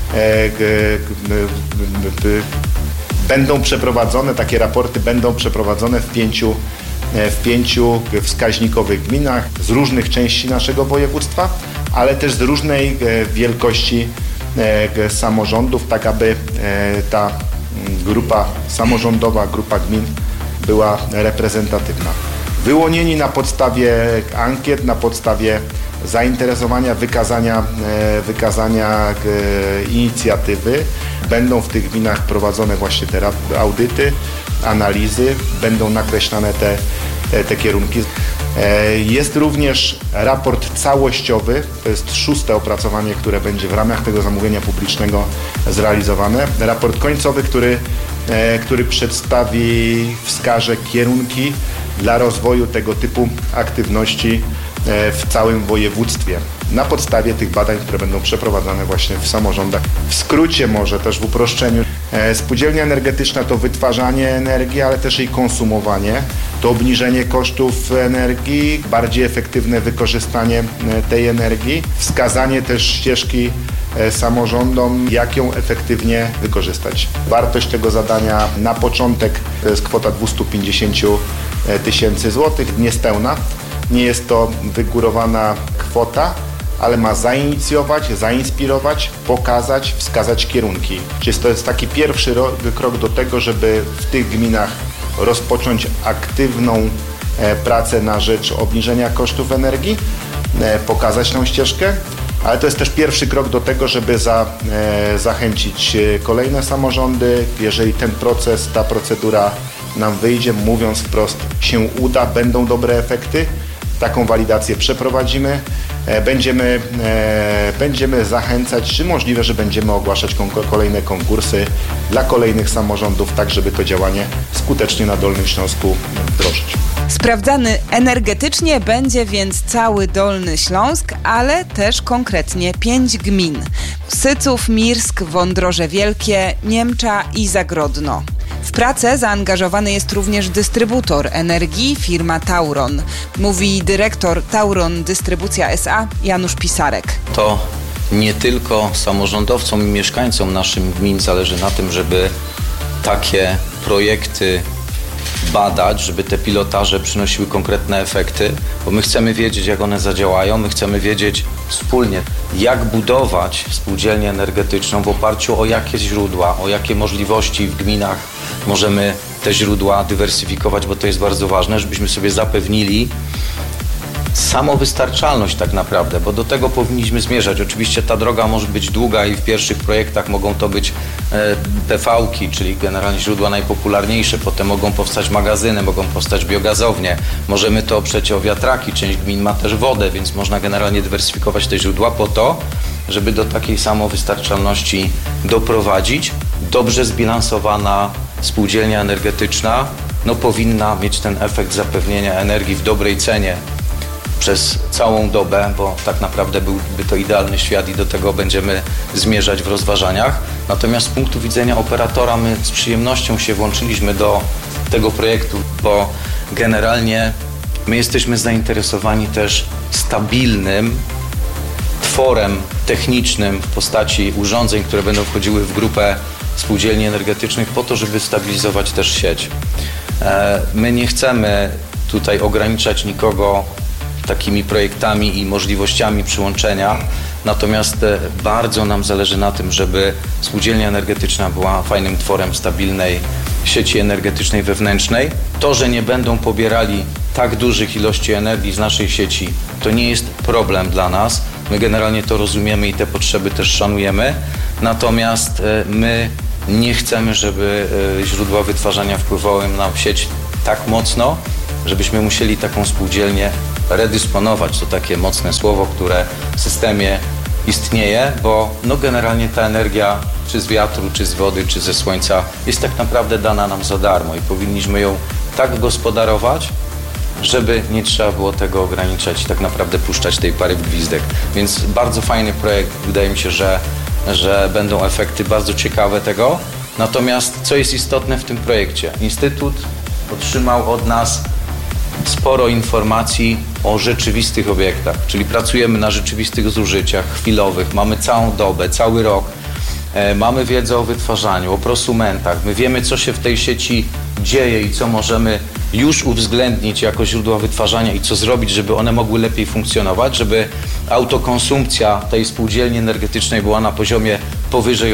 będą przeprowadzone, takie raporty będą przeprowadzone w pięciu wskaźnikowych gminach z różnych części naszego województwa, ale też z różnej wielkości samorządów, tak aby ta grupa samorządowa, grupa gmin była reprezentatywna. Wyłonieni na podstawie ankiet, na podstawie zainteresowania, wykazania inicjatywy. Będą w tych gminach prowadzone właśnie te audyty, analizy, będą nakreślane te kierunki. Jest również raport całościowy, to jest 6. opracowanie, które będzie w ramach tego zamówienia publicznego zrealizowane. Raport końcowy, który wskaże kierunki dla rozwoju tego typu aktywności w całym województwie na podstawie tych badań, które będą przeprowadzane właśnie w samorządach. W skrócie, może też w uproszczeniu, spółdzielnia energetyczna to wytwarzanie energii, ale też jej konsumowanie, to obniżenie kosztów energii, bardziej efektywne wykorzystanie tej energii, wskazanie też ścieżki samorządom, jak ją efektywnie wykorzystać. Wartość tego zadania na początek to jest kwota 250 000 złotych, niespełna. Nie jest to wygórowana kwota, ale ma zainicjować, zainspirować, pokazać, wskazać kierunki. Czyli to jest taki pierwszy krok do tego, żeby w tych gminach rozpocząć aktywną pracę na rzecz obniżenia kosztów energii, pokazać tą ścieżkę, ale to jest też pierwszy krok do tego, żeby zachęcić kolejne samorządy. Jeżeli ten proces, ta procedura nam wyjdzie, mówiąc wprost, się uda, będą dobre efekty, taką walidację przeprowadzimy, będziemy zachęcać, czy możliwe, że będziemy ogłaszać kolejne konkursy dla kolejnych samorządów, tak żeby to działanie skutecznie na Dolnym Śląsku wdrożyć. Sprawdzany energetycznie będzie więc cały Dolny Śląsk, ale też konkretnie 5 gmin: Syców, Mirsk, Wądroże Wielkie, Niemcza i Zagrodno. W pracę zaangażowany jest również dystrybutor energii, firma Tauron. Mówi dyrektor Tauron Dystrybucja S.A. Janusz Pisarek. To nie tylko samorządowcom i mieszkańcom naszych gmin zależy na tym, żeby takie projekty badać, żeby te pilotaże przynosiły konkretne efekty, bo my chcemy wiedzieć, jak one zadziałają, my chcemy wiedzieć wspólnie, jak budować spółdzielnię energetyczną w oparciu o jakie źródła, o jakie możliwości w gminach możemy te źródła dywersyfikować, bo to jest bardzo ważne, żebyśmy sobie zapewnili samowystarczalność tak naprawdę, bo do tego powinniśmy zmierzać. Oczywiście ta droga może być długa i w pierwszych projektach mogą to być PV-ki, czyli generalnie źródła najpopularniejsze, potem mogą powstać magazyny, mogą powstać biogazownie, możemy to oprzeć o wiatraki, część gmin ma też wodę, więc można generalnie dywersyfikować te źródła po to, żeby do takiej samowystarczalności doprowadzić. Dobrze zbilansowana spółdzielnia energetyczna powinna mieć ten efekt zapewnienia energii w dobrej cenie przez całą dobę, bo tak naprawdę byłby to idealny świat i do tego będziemy zmierzać w rozważaniach. Natomiast z punktu widzenia operatora my z przyjemnością się włączyliśmy do tego projektu, bo generalnie my jesteśmy zainteresowani też stabilnym tworem technicznym w postaci urządzeń, które będą wchodziły w grupę spółdzielni energetycznych po to, żeby stabilizować też sieć. My nie chcemy tutaj ograniczać nikogo takimi projektami i możliwościami przyłączenia, natomiast bardzo nam zależy na tym, żeby spółdzielnia energetyczna była fajnym tworem stabilnej sieci energetycznej wewnętrznej. To, że nie będą pobierali tak dużych ilości energii z naszej sieci, to nie jest problem dla nas. My generalnie to rozumiemy i te potrzeby też szanujemy, natomiast my nie chcemy, żeby źródła wytwarzania wpływały nam w sieć tak mocno, żebyśmy musieli taką spółdzielnię redysponować. To takie mocne słowo, które w systemie istnieje, bo generalnie ta energia czy z wiatru, czy z wody, czy ze słońca jest tak naprawdę dana nam za darmo i powinniśmy ją tak gospodarować, żeby nie trzeba było tego ograniczać i tak naprawdę puszczać tej pary w gwizdek. Więc bardzo fajny projekt, wydaje mi się, że będą efekty bardzo ciekawe tego. Natomiast co jest istotne w tym projekcie? Instytut otrzymał od nas sporo informacji o rzeczywistych obiektach, czyli pracujemy na rzeczywistych zużyciach chwilowych, mamy całą dobę, cały rok, mamy wiedzę o wytwarzaniu, o prosumentach, my wiemy, co się w tej sieci dzieje i co możemy już uwzględnić jako źródła wytwarzania i co zrobić, żeby one mogły lepiej funkcjonować, żeby autokonsumpcja tej spółdzielni energetycznej była na poziomie powyżej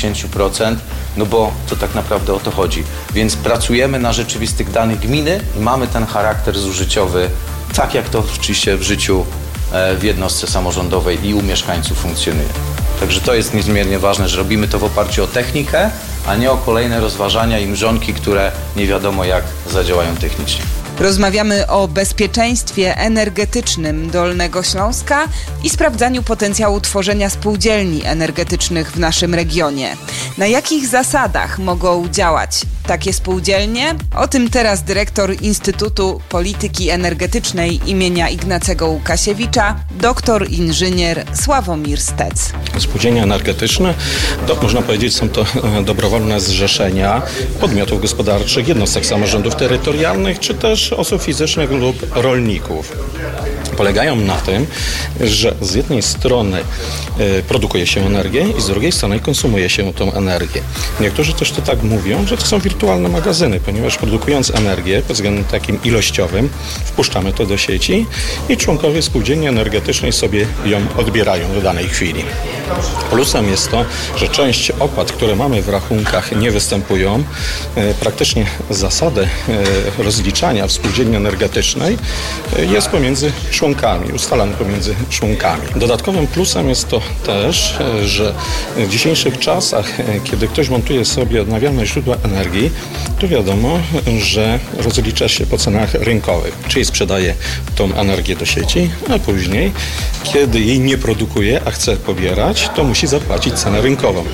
80%, bo to tak naprawdę o to chodzi. Więc pracujemy na rzeczywistych danych gminy i mamy ten charakter zużyciowy, tak jak to oczywiście w życiu w jednostce samorządowej i u mieszkańców funkcjonuje. Także to jest niezmiernie ważne, że robimy to w oparciu o technikę, a nie o kolejne rozważania i mrzonki, które nie wiadomo jak zadziałają technicznie. Rozmawiamy o bezpieczeństwie energetycznym Dolnego Śląska i sprawdzaniu potencjału tworzenia spółdzielni energetycznych w naszym regionie. Na jakich zasadach mogą działać takie spółdzielnie? O tym teraz dyrektor Instytutu Polityki Energetycznej imienia Ignacego Łukasiewicza, doktor inżynier Sławomir Stec. Spółdzielnie energetyczne, można powiedzieć, są to dobrowolne zrzeszenia podmiotów gospodarczych, jednostek samorządów terytorialnych, czy też osób fizycznych lub rolników. Polegają na tym, że z jednej strony produkuje się energię i z drugiej strony konsumuje się tą energię. Niektórzy też to tak mówią, że to są wirtualne magazyny, ponieważ produkując energię pod względem takim ilościowym, wpuszczamy to do sieci i członkowie spółdzielni energetycznej sobie ją odbierają w danej chwili. Plusem jest to, że część opłat, które mamy w rachunkach, nie występują. Praktycznie zasadę rozliczania w spółdzielni energetycznej jest pomiędzy członkami, ustalany pomiędzy członkami. Dodatkowym plusem jest to też, że w dzisiejszych czasach, kiedy ktoś montuje sobie odnawialne źródła energii, to wiadomo, że rozlicza się po cenach rynkowych, czyli sprzedaje tą energię do sieci, a później, kiedy jej nie produkuje, a chce pobierać, to musi zapłacić cenę rynkową.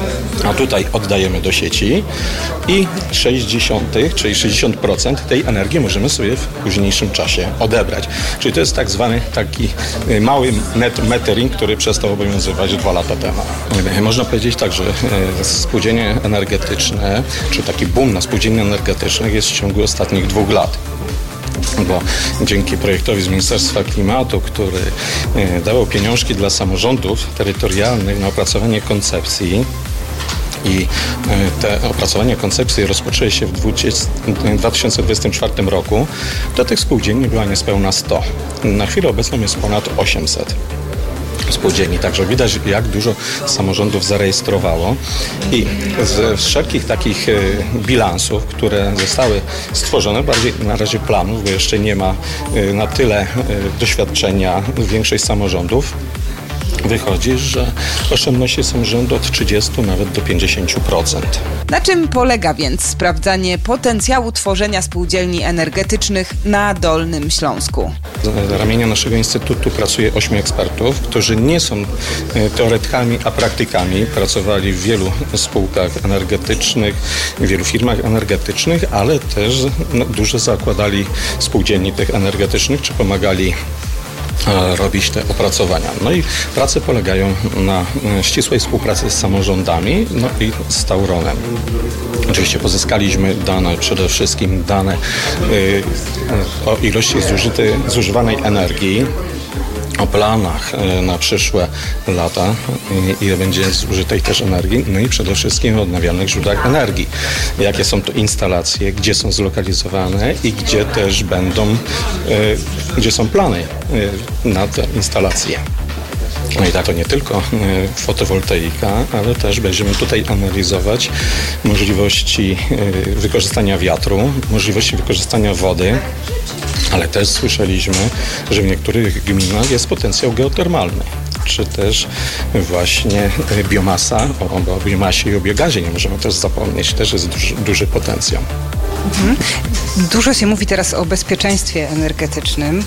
A tutaj oddajemy do sieci i 0,6, czyli 60% tej energii możemy sobie w późniejszym czasie odebrać. Czyli to jest tak zwany taki mały net metering, który przestał obowiązywać 2 lata temu. Można powiedzieć tak, że spółdzielnie energetyczne, czy taki boom na spółdzielnie energetycznych jest w ciągu ostatnich 2 lat. Bo dzięki projektowi z Ministerstwa Klimatu, który dawał pieniążki dla samorządów terytorialnych na opracowanie koncepcji, i te opracowania koncepcji rozpoczęły się w 2024 roku, to tych spółdzielni była niespełna 100. Na chwilę obecną jest ponad 800. spółdzielni. Także widać, jak dużo samorządów zarejestrowało i ze wszelkich takich bilansów, które zostały stworzone, bardziej na razie planów, bo jeszcze nie ma na tyle doświadczenia większość samorządów, wychodzi, że oszczędności są rzędu od 30 nawet do 50%. Na czym polega więc sprawdzanie potencjału tworzenia spółdzielni energetycznych na Dolnym Śląsku? Z ramienia naszego instytutu pracuje 8 ekspertów, którzy nie są teoretykami, a praktykami. Pracowali w wielu spółkach energetycznych, w wielu firmach energetycznych, ale też dużo zakładali spółdzielni tych energetycznych, czy pomagali robić te opracowania. No i prace polegają na ścisłej współpracy z samorządami, no i z Tauronem. Oczywiście pozyskaliśmy dane, przede wszystkim dane o ilości zużywanej energii, o planach na przyszłe lata, ile będzie zużytej też energii, no i przede wszystkim o odnawialnych źródłach energii. Jakie są to instalacje, gdzie są zlokalizowane i gdzie też gdzie są plany na te instalacje. No i tak to nie tylko fotowoltaika, ale też będziemy tutaj analizować możliwości wykorzystania wiatru, możliwości wykorzystania wody, ale też słyszeliśmy, że w niektórych gminach jest potencjał geotermalny, czy też właśnie biomasa, o biomasie i o biogazie nie możemy też zapomnieć, też jest duży potencjał. Dużo się mówi teraz o bezpieczeństwie energetycznym.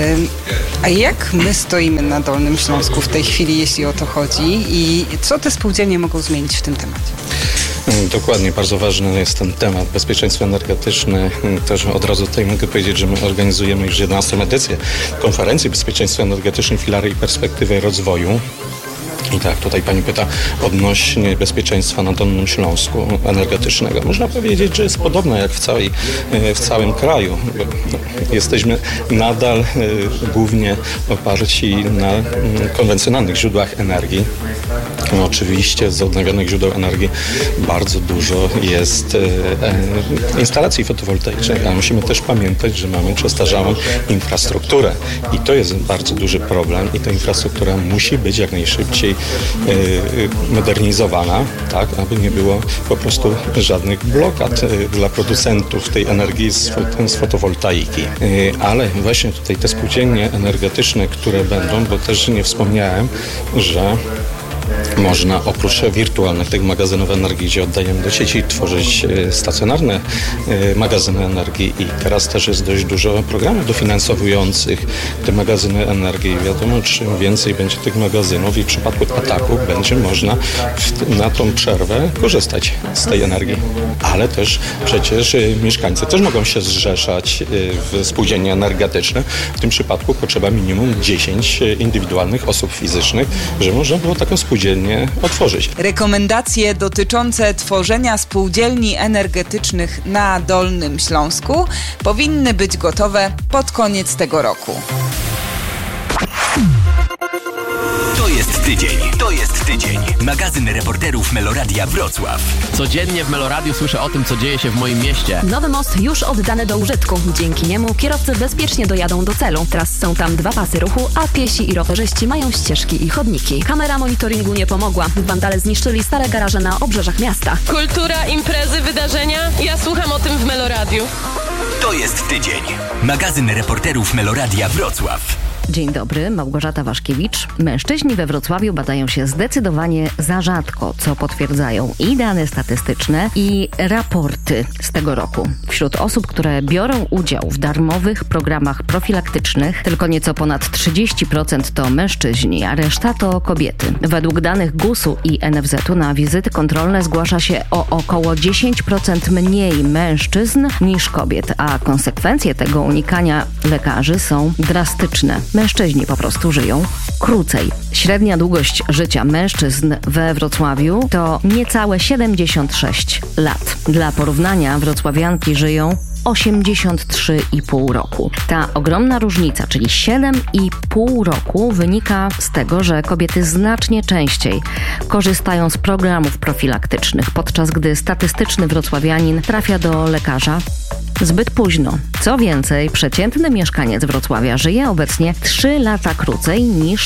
A jak my stoimy na Dolnym Śląsku w tej chwili, jeśli o to chodzi? I co te spółdzielnie mogą zmienić w tym temacie? Dokładnie, bardzo ważny jest ten temat, bezpieczeństwo energetyczne. Też od razu tutaj mogę powiedzieć, że my organizujemy już 11. edycję konferencji bezpieczeństwa energetyczne, filary i perspektywy rozwoju. I tak, tutaj pani pyta odnośnie bezpieczeństwa na Dolnym Śląsku energetycznego. Można powiedzieć, że jest podobne jak w całym kraju. Jesteśmy nadal głównie oparci na konwencjonalnych źródłach energii. No, oczywiście z odnawialnych źródeł energii bardzo dużo jest instalacji fotowoltaicznych, ale musimy też pamiętać, że mamy przestarzałą infrastrukturę i to jest bardzo duży problem i ta infrastruktura musi być jak najszybciej modernizowana, tak, aby nie było po prostu żadnych blokad dla producentów tej energii z fotowoltaiki. Ale właśnie tutaj te spółdzielnie energetyczne, które będą, bo też nie wspomniałem, że można oprócz wirtualnych tych magazynów energii, gdzie oddajemy do sieci, tworzyć stacjonarne magazyny energii i teraz też jest dość dużo programów dofinansowujących te magazyny energii. Wiadomo, czym więcej będzie tych magazynów i w przypadku ataku będzie można na tą przerwę korzystać z tej energii. Ale też przecież mieszkańcy też mogą się zrzeszać w spółdzielnie energetyczne. W tym przypadku potrzeba minimum 10 indywidualnych osób fizycznych, żeby można było taką spółdzielnię otworzyć. Rekomendacje dotyczące tworzenia spółdzielni energetycznych na Dolnym Śląsku powinny być gotowe pod koniec tego roku. To jest tydzień. Magazyn reporterów Meloradia Wrocław. Codziennie w Meloradiu słyszę o tym, co dzieje się w moim mieście. Nowy most już oddany do użytku. Dzięki niemu kierowcy bezpiecznie dojadą do celu. Teraz są tam 2 pasy ruchu, a piesi i rowerzyści mają ścieżki i chodniki. Kamera monitoringu nie pomogła. Wandale zniszczyli stare garaże na obrzeżach miasta. Kultura, imprezy, wydarzenia. Ja słucham o tym w Meloradiu. To jest tydzień. Magazyn reporterów Meloradia Wrocław. Dzień dobry, Małgorzata Waszkiewicz. Mężczyźni we Wrocławiu badają się zdecydowanie za rzadko, co potwierdzają i dane statystyczne, i raporty z tego roku. Wśród osób, które biorą udział w darmowych programach profilaktycznych, tylko nieco ponad 30% to mężczyźni, a reszta to kobiety. Według danych GUS-u i NFZ-u na wizyty kontrolne zgłasza się o około 10% mniej mężczyzn niż kobiet, a konsekwencje tego unikania lekarzy są drastyczne. Mężczyźni po prostu żyją krócej. Średnia długość życia mężczyzn we Wrocławiu to niecałe 76 lat. Dla porównania wrocławianki żyją 83,5 roku. Ta ogromna różnica, czyli 7,5 roku, wynika z tego, że kobiety znacznie częściej korzystają z programów profilaktycznych, podczas gdy statystyczny wrocławianin trafia do lekarza zbyt późno. Co więcej, przeciętny mieszkaniec Wrocławia żyje obecnie 3 lata krócej niż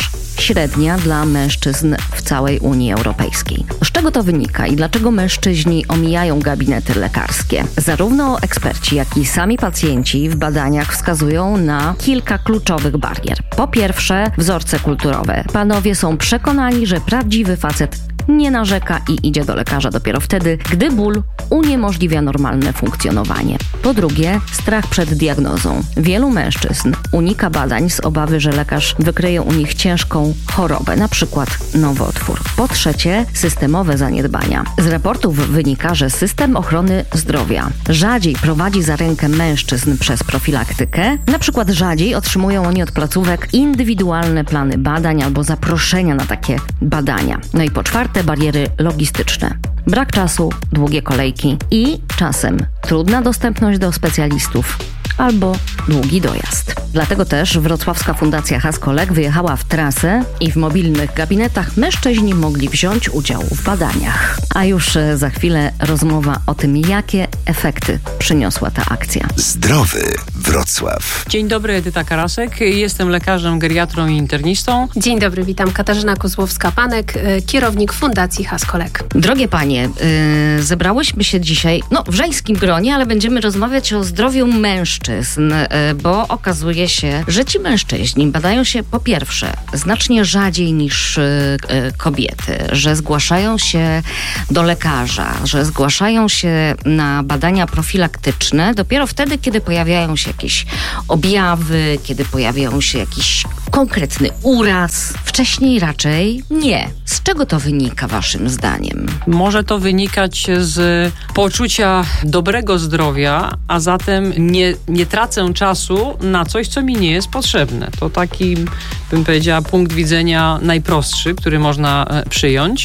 średnia dla mężczyzn w całej Unii Europejskiej. Z czego to wynika i dlaczego mężczyźni omijają gabinety lekarskie? Zarówno eksperci, jak i sami pacjenci w badaniach wskazują na kilka kluczowych barier. Po pierwsze, wzorce kulturowe. Panowie są przekonani, że prawdziwy facet nie narzeka i idzie do lekarza dopiero wtedy, gdy ból uniemożliwia normalne funkcjonowanie. Po drugie, strach przed diagnozą. Wielu mężczyzn unika badań z obawy, że lekarz wykryje u nich ciężką chorobę, na przykład nowotwór. Po trzecie, systemowe zaniedbania. Z raportów wynika, że system ochrony zdrowia rzadziej prowadzi za rękę mężczyzn przez profilaktykę. Na przykład rzadziej otrzymują oni od placówek indywidualne plany badań albo zaproszenia na takie badania. No i po czwarte, bariery logistyczne. Brak czasu, długie kolejki i czasem trudna dostępność do specjalistów albo długi dojazd. Dlatego też Wrocławska Fundacja Haskolek wyjechała w trasę i w mobilnych gabinetach mężczyźni mogli wziąć udział w badaniach. A już za chwilę rozmowa o tym, jakie efekty przyniosła ta akcja. Zdrowy Wrocław. Dzień dobry, Edyta Karasek. Jestem lekarzem, geriatrą i internistą. Dzień dobry, witam. Katarzyna Kozłowska-Panek, kierownik Fundacji Haskolek. Drogie panie, zebrałyśmy się dzisiaj w żeńskim gronie, ale będziemy rozmawiać o zdrowiu mężczyzn, bo okazuje się, że ci mężczyźni badają się po pierwsze znacznie rzadziej niż kobiety, że zgłaszają się do lekarza, że zgłaszają się na badania profilaktyczne dopiero wtedy, kiedy pojawiają się jakieś objawy, kiedy pojawiają się jakiś konkretny uraz. Wcześniej raczej nie. Z czego to wynika waszym zdaniem? Może to wynikać z poczucia dobrego zdrowia, a zatem nie tracę czasu na coś, co mi nie jest potrzebne. To taki, bym powiedziała, punkt widzenia najprostszy, który można przyjąć.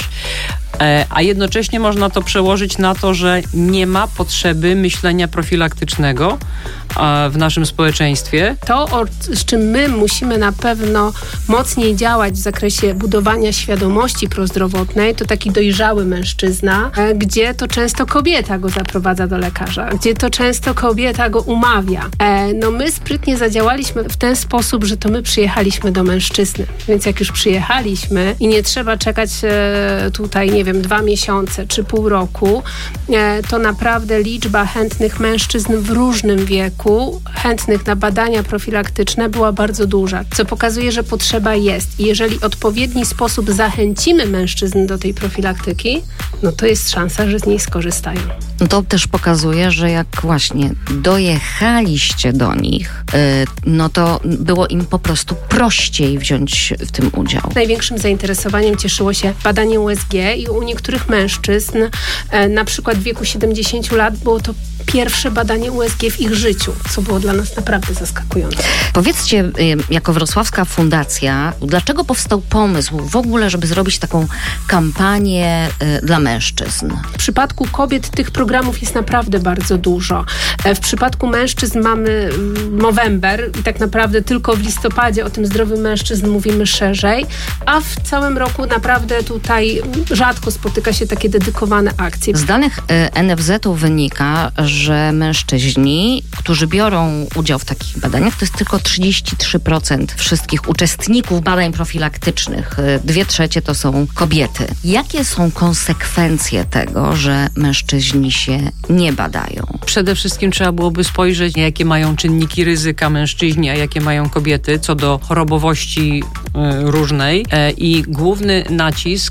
A jednocześnie można to przełożyć na to, że nie ma potrzeby myślenia profilaktycznego w naszym społeczeństwie. To, z czym my musimy na pewno mocniej działać w zakresie budowania świadomości prozdrowotnej, to taki dojrzały mężczyzna, gdzie to często kobieta go zaprowadza do lekarza, gdzie to często kobieta go umawia. My sprytnie zadziałaliśmy w ten sposób, że to my przyjechaliśmy do mężczyzny. Więc jak już przyjechaliśmy i nie trzeba czekać tutaj, 2 miesiące czy pół roku, to naprawdę liczba chętnych mężczyzn w różnym wieku, chętnych na badania profilaktyczne była bardzo duża, co pokazuje, że potrzeba jest. I jeżeli w odpowiedni sposób zachęcimy mężczyzn do tej profilaktyki, to jest szansa, że z niej skorzystają. To też pokazuje, że jak właśnie dojechaliście do nich, to było im po prostu prościej wziąć w tym udział. Największym zainteresowaniem cieszyło się badanie USG i u niektórych mężczyzn, na przykład w wieku 70 lat, było to pierwsze badanie USG w ich życiu, co było dla nas naprawdę zaskakujące. Powiedzcie, jako Wrocławska Fundacja, dlaczego powstał pomysł w ogóle, żeby zrobić taką kampanię dla mężczyzn? W przypadku kobiet tych programów jest naprawdę bardzo dużo. W przypadku mężczyzn mamy Movember i tak naprawdę tylko w listopadzie o tym zdrowiu mężczyzn mówimy szerzej, a w całym roku naprawdę tutaj rzadko spotyka się takie dedykowane akcje. Z danych NFZ-u wynika, że mężczyźni, którzy biorą udział w takich badaniach, to jest tylko 33% wszystkich uczestników badań profilaktycznych. 2/3 to są kobiety. Jakie są konsekwencje tego, że mężczyźni się nie badają? Przede wszystkim trzeba byłoby spojrzeć, jakie mają czynniki ryzyka mężczyźni, a jakie mają kobiety, co do chorobowości różnej. I główny nacisk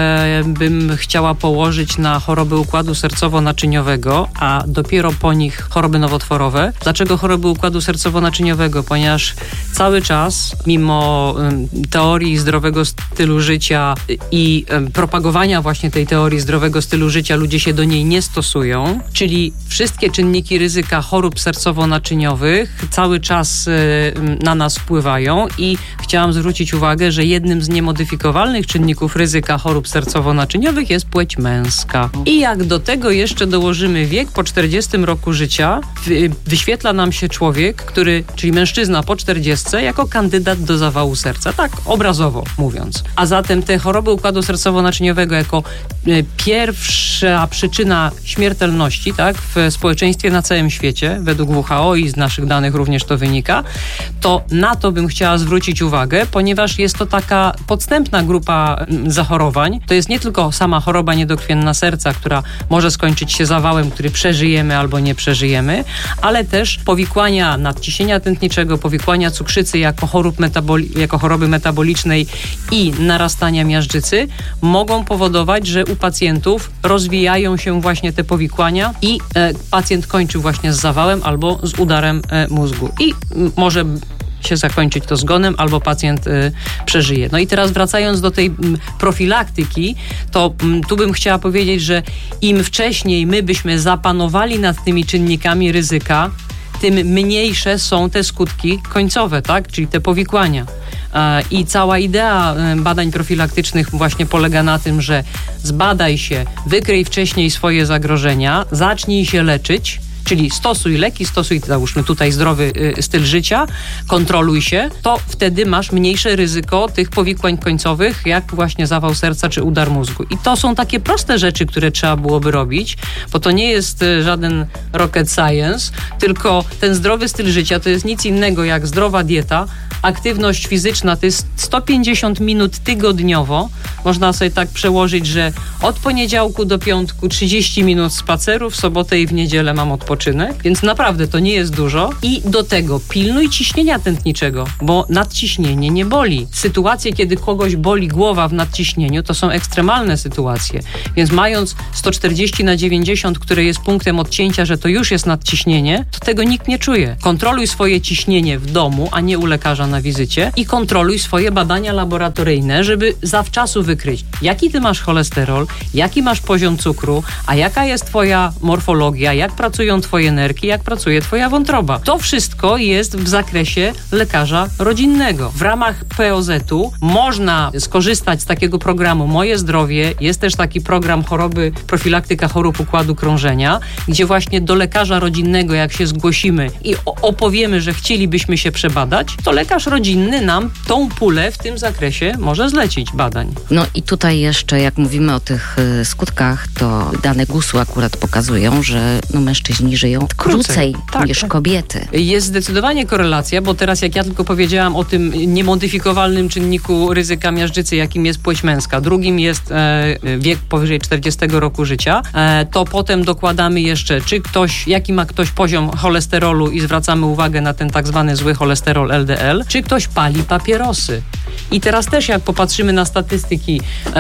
bym chciała położyć na choroby układu sercowo-naczyniowego, a dopiero po nich choroby nowotworowe. Dlaczego choroby układu sercowo-naczyniowego? Ponieważ cały czas, mimo teorii zdrowego stylu życia i propagowania właśnie tej teorii zdrowego stylu życia, ludzie się do niej nie stosują, czyli wszystkie czynniki ryzyka chorób sercowo-naczyniowych cały czas na nas wpływają i chciałam zwrócić uwagę, że jednym z niemodyfikowalnych czynników ryzyka chorób sercowo-naczyniowych jest płeć męska. I jak do tego jeszcze dołożymy wiek, po 40 40 roku życia wyświetla nam się człowiek, czyli mężczyzna po 40 jako kandydat do zawału serca, tak obrazowo mówiąc. A zatem te choroby układu sercowo-naczyniowego jako pierwsza przyczyna śmiertelności, tak, w społeczeństwie na całym świecie, według WHO i z naszych danych również to wynika, to na to bym chciała zwrócić uwagę, ponieważ jest to taka podstępna grupa zachorowań. To jest nie tylko sama choroba niedokrwienna serca, która może skończyć się zawałem, który przeżyjemy albo nie przeżyjemy, ale też powikłania nadciśnienia tętniczego, powikłania cukrzycy jako choroby metabolicznej i narastania miażdżycy mogą powodować, że u pacjentów rozwijają się właśnie te powikłania i pacjent kończy właśnie z zawałem albo z udarem mózgu. I może się zakończyć to zgonem, albo pacjent przeżyje. No i teraz wracając do tej profilaktyki, to tu bym chciała powiedzieć, że im wcześniej my byśmy zapanowali nad tymi czynnikami ryzyka, tym mniejsze są te skutki końcowe, tak? Czyli te powikłania. I cała idea badań profilaktycznych właśnie polega na tym, że zbadaj się, wykryj wcześniej swoje zagrożenia, zacznij się leczyć, czyli stosuj leki, załóżmy tutaj zdrowy styl życia, kontroluj się, to wtedy masz mniejsze ryzyko tych powikłań końcowych, jak właśnie zawał serca czy udar mózgu. I to są takie proste rzeczy, które trzeba byłoby robić, bo to nie jest żaden rocket science, tylko ten zdrowy styl życia to jest nic innego jak zdrowa dieta, aktywność fizyczna to jest 150 minut tygodniowo. Można sobie tak przełożyć, że od poniedziałku do piątku 30 minut spaceru, w sobotę i w niedzielę mam odpoczynek, więc naprawdę to nie jest dużo. I do tego pilnuj ciśnienia tętniczego, bo nadciśnienie nie boli. Sytuacje, kiedy kogoś boli głowa w nadciśnieniu, to są ekstremalne sytuacje. Więc mając 140/90, które jest punktem odcięcia, że to już jest nadciśnienie, to tego nikt nie czuje. Kontroluj swoje ciśnienie w domu, a nie u lekarza na wizycie i kontroluj swoje badania laboratoryjne, żeby zawczasu wykryć, jaki ty masz cholesterol, jaki masz poziom cukru, a jaka jest twoja morfologia, jak pracują twoje nerki, jak pracuje twoja wątroba. To wszystko jest w zakresie lekarza rodzinnego. W ramach POZ-u można skorzystać z takiego programu Moje Zdrowie. Jest też taki program profilaktyka chorób układu krążenia, gdzie właśnie do lekarza rodzinnego, jak się zgłosimy i opowiemy, że chcielibyśmy się przebadać, to lekarz rodzinny nam tą pulę w tym zakresie może zlecić badań. No i tutaj jeszcze, jak mówimy o tych skutkach, to dane GUS-u akurat pokazują, że mężczyźni żyją krócej niż kobiety. Jest zdecydowanie korelacja, bo teraz jak ja tylko powiedziałam o tym niemodyfikowalnym czynniku ryzyka miażdżycy, jakim jest płeć męska, drugim jest wiek powyżej 40 roku życia, to potem dokładamy jeszcze, jaki ma ktoś poziom cholesterolu i zwracamy uwagę na ten tak zwany zły cholesterol LDL, czy ktoś pali papierosy. I teraz też jak popatrzymy na statystyki,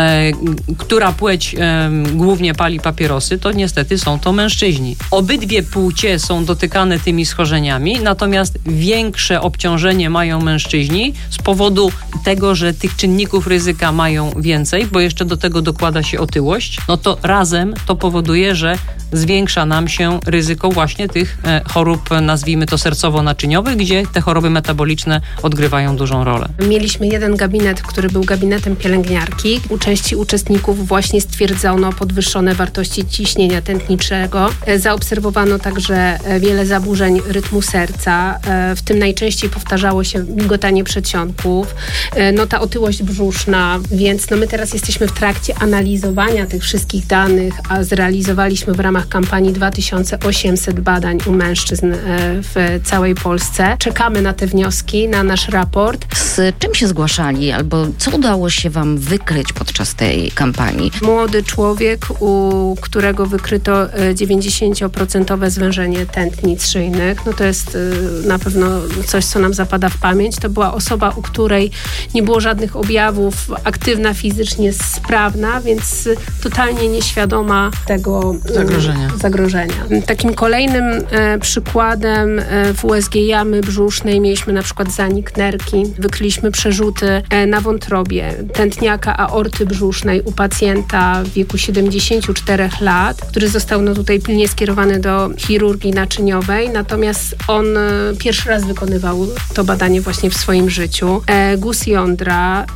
która płeć głównie pali papierosy, to niestety są to mężczyźni. Obydwie płcie są dotykane tymi schorzeniami, natomiast większe obciążenie mają mężczyźni z powodu tego, że tych czynników ryzyka mają więcej, bo jeszcze do tego dokłada się otyłość, no to razem to powoduje, że zwiększa nam się ryzyko właśnie tych chorób, nazwijmy to sercowo-naczyniowych, gdzie te choroby metaboliczne odgrywają dużą rolę. Mieliśmy jeden gabinet, który był gabinetem pielęgniarki. U części uczestników właśnie stwierdzono podwyższone wartości ciśnienia tętniczego. Zaobserwowano także wiele zaburzeń rytmu serca. W tym najczęściej powtarzało się migotanie przedsionków, ta otyłość brzuszna, więc my teraz jesteśmy w trakcie analizowania tych wszystkich danych, a zrealizowaliśmy w ramach kampanii 2800 badań u mężczyzn w całej Polsce. Czekamy na te wnioski, na nasz raport. Z czym się zgłaszali albo co udało się wam wykryć podczas tej kampanii? Młody człowiek, u którego wykryto 90% zwężenie tętnic szyjnych. To jest na pewno coś, co nam zapada w pamięć. To była osoba, u której nie było żadnych objawów, aktywna fizycznie, sprawna, więc totalnie nieświadoma tego zagrożenia. Takim kolejnym przykładem w USG jamy brzusznej mieliśmy na przykład zanik nerki. Wykryliśmy przerzuty na wątrobie, tętniaka aorty brzusznej u pacjenta w wieku 74 lat, który został tutaj pilnie skierowany do chirurgii naczyniowej, natomiast on pierwszy raz wykonywał to badanie właśnie w swoim życiu. Guz jądra,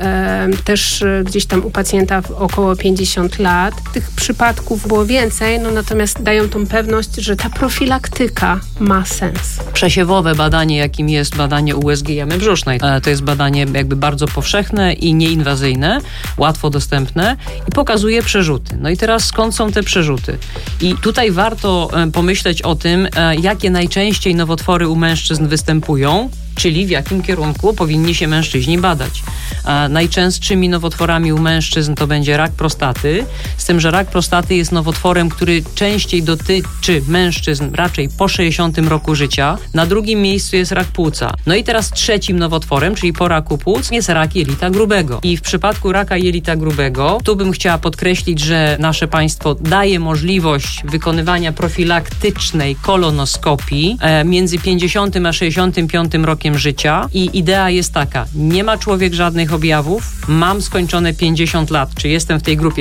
też gdzieś tam u pacjenta około 50 lat. Tych przypadków było więcej, natomiast dają tą pewność, że ta profilaktyka ma sens. Przesiewowe badanie, jakim jest badanie USG jamy brzusznej. To jest badanie jakby bardzo powszechne i nieinwazyjne, łatwo dostępne i pokazuje przerzuty. No i teraz skąd są te przerzuty? I tutaj warto pomyśleć o tym, jakie najczęściej nowotwory u mężczyzn występują, czyli w jakim kierunku powinni się mężczyźni badać. Najczęstszymi nowotworami u mężczyzn to będzie rak prostaty, z tym, że rak prostaty jest nowotworem, który częściej dotyczy mężczyzn raczej po 60 roku życia. Na drugim miejscu jest rak płuca. No i teraz trzecim nowotworem, czyli po raku płuc, jest rak jelita grubego. I w przypadku raka jelita grubego, tu bym chciała podkreślić, że nasze państwo daje możliwość wykonywania profilaktycznej kolonoskopii między 50 a 65 rokiem życia i idea jest taka, nie ma człowiek żadnych objawów, mam skończone 50 lat, czy jestem w tej grupie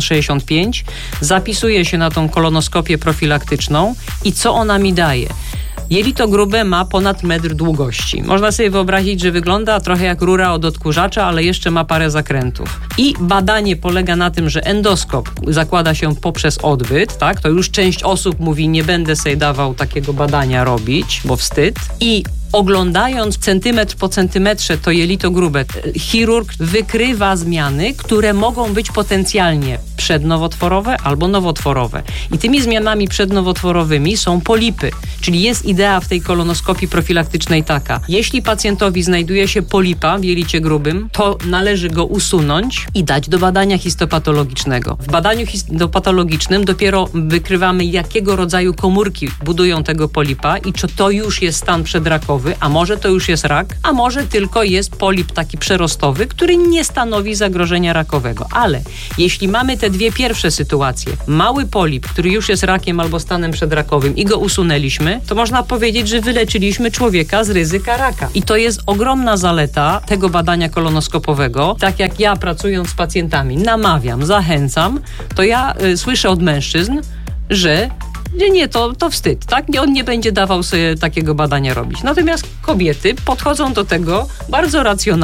50-65, zapisuję się na tą kolonoskopię profilaktyczną i co ona mi daje? Jelito grube ma ponad metr długości. Można sobie wyobrazić, że wygląda trochę jak rura od odkurzacza, ale jeszcze ma parę zakrętów. I badanie polega na tym, że endoskop zakłada się poprzez odbyt, tak? To już część osób mówi, nie będę sobie dawał takiego badania robić, bo wstyd. I oglądając centymetr po centymetrze to jelito grube, chirurg wykrywa zmiany, które mogą być potencjalnie przednowotworowe albo nowotworowe. I tymi zmianami przednowotworowymi są polipy, czyli jest idea w tej kolonoskopii profilaktycznej taka. Jeśli pacjentowi znajduje się polipa w jelicie grubym, to należy go usunąć i dać do badania histopatologicznego. W badaniu histopatologicznym dopiero wykrywamy, jakiego rodzaju komórki budują tego polipa i czy to już jest stan przedrakowy, a może to już jest rak, a może tylko jest polip taki przerostowy, który nie stanowi zagrożenia rakowego. Ale jeśli mamy te dwie pierwsze sytuacje, mały polip, który już jest rakiem albo stanem przedrakowym i go usunęliśmy, to można powiedzieć, że wyleczyliśmy człowieka z ryzyka raka. I to jest ogromna zaleta tego badania kolonoskopowego. Tak jak ja pracując z pacjentami namawiam, zachęcam, to ja słyszę od mężczyzn, że nie, to wstyd, tak? On nie będzie dawał sobie takiego badania robić. Natomiast kobiety podchodzą do tego bardzo racjonalnie.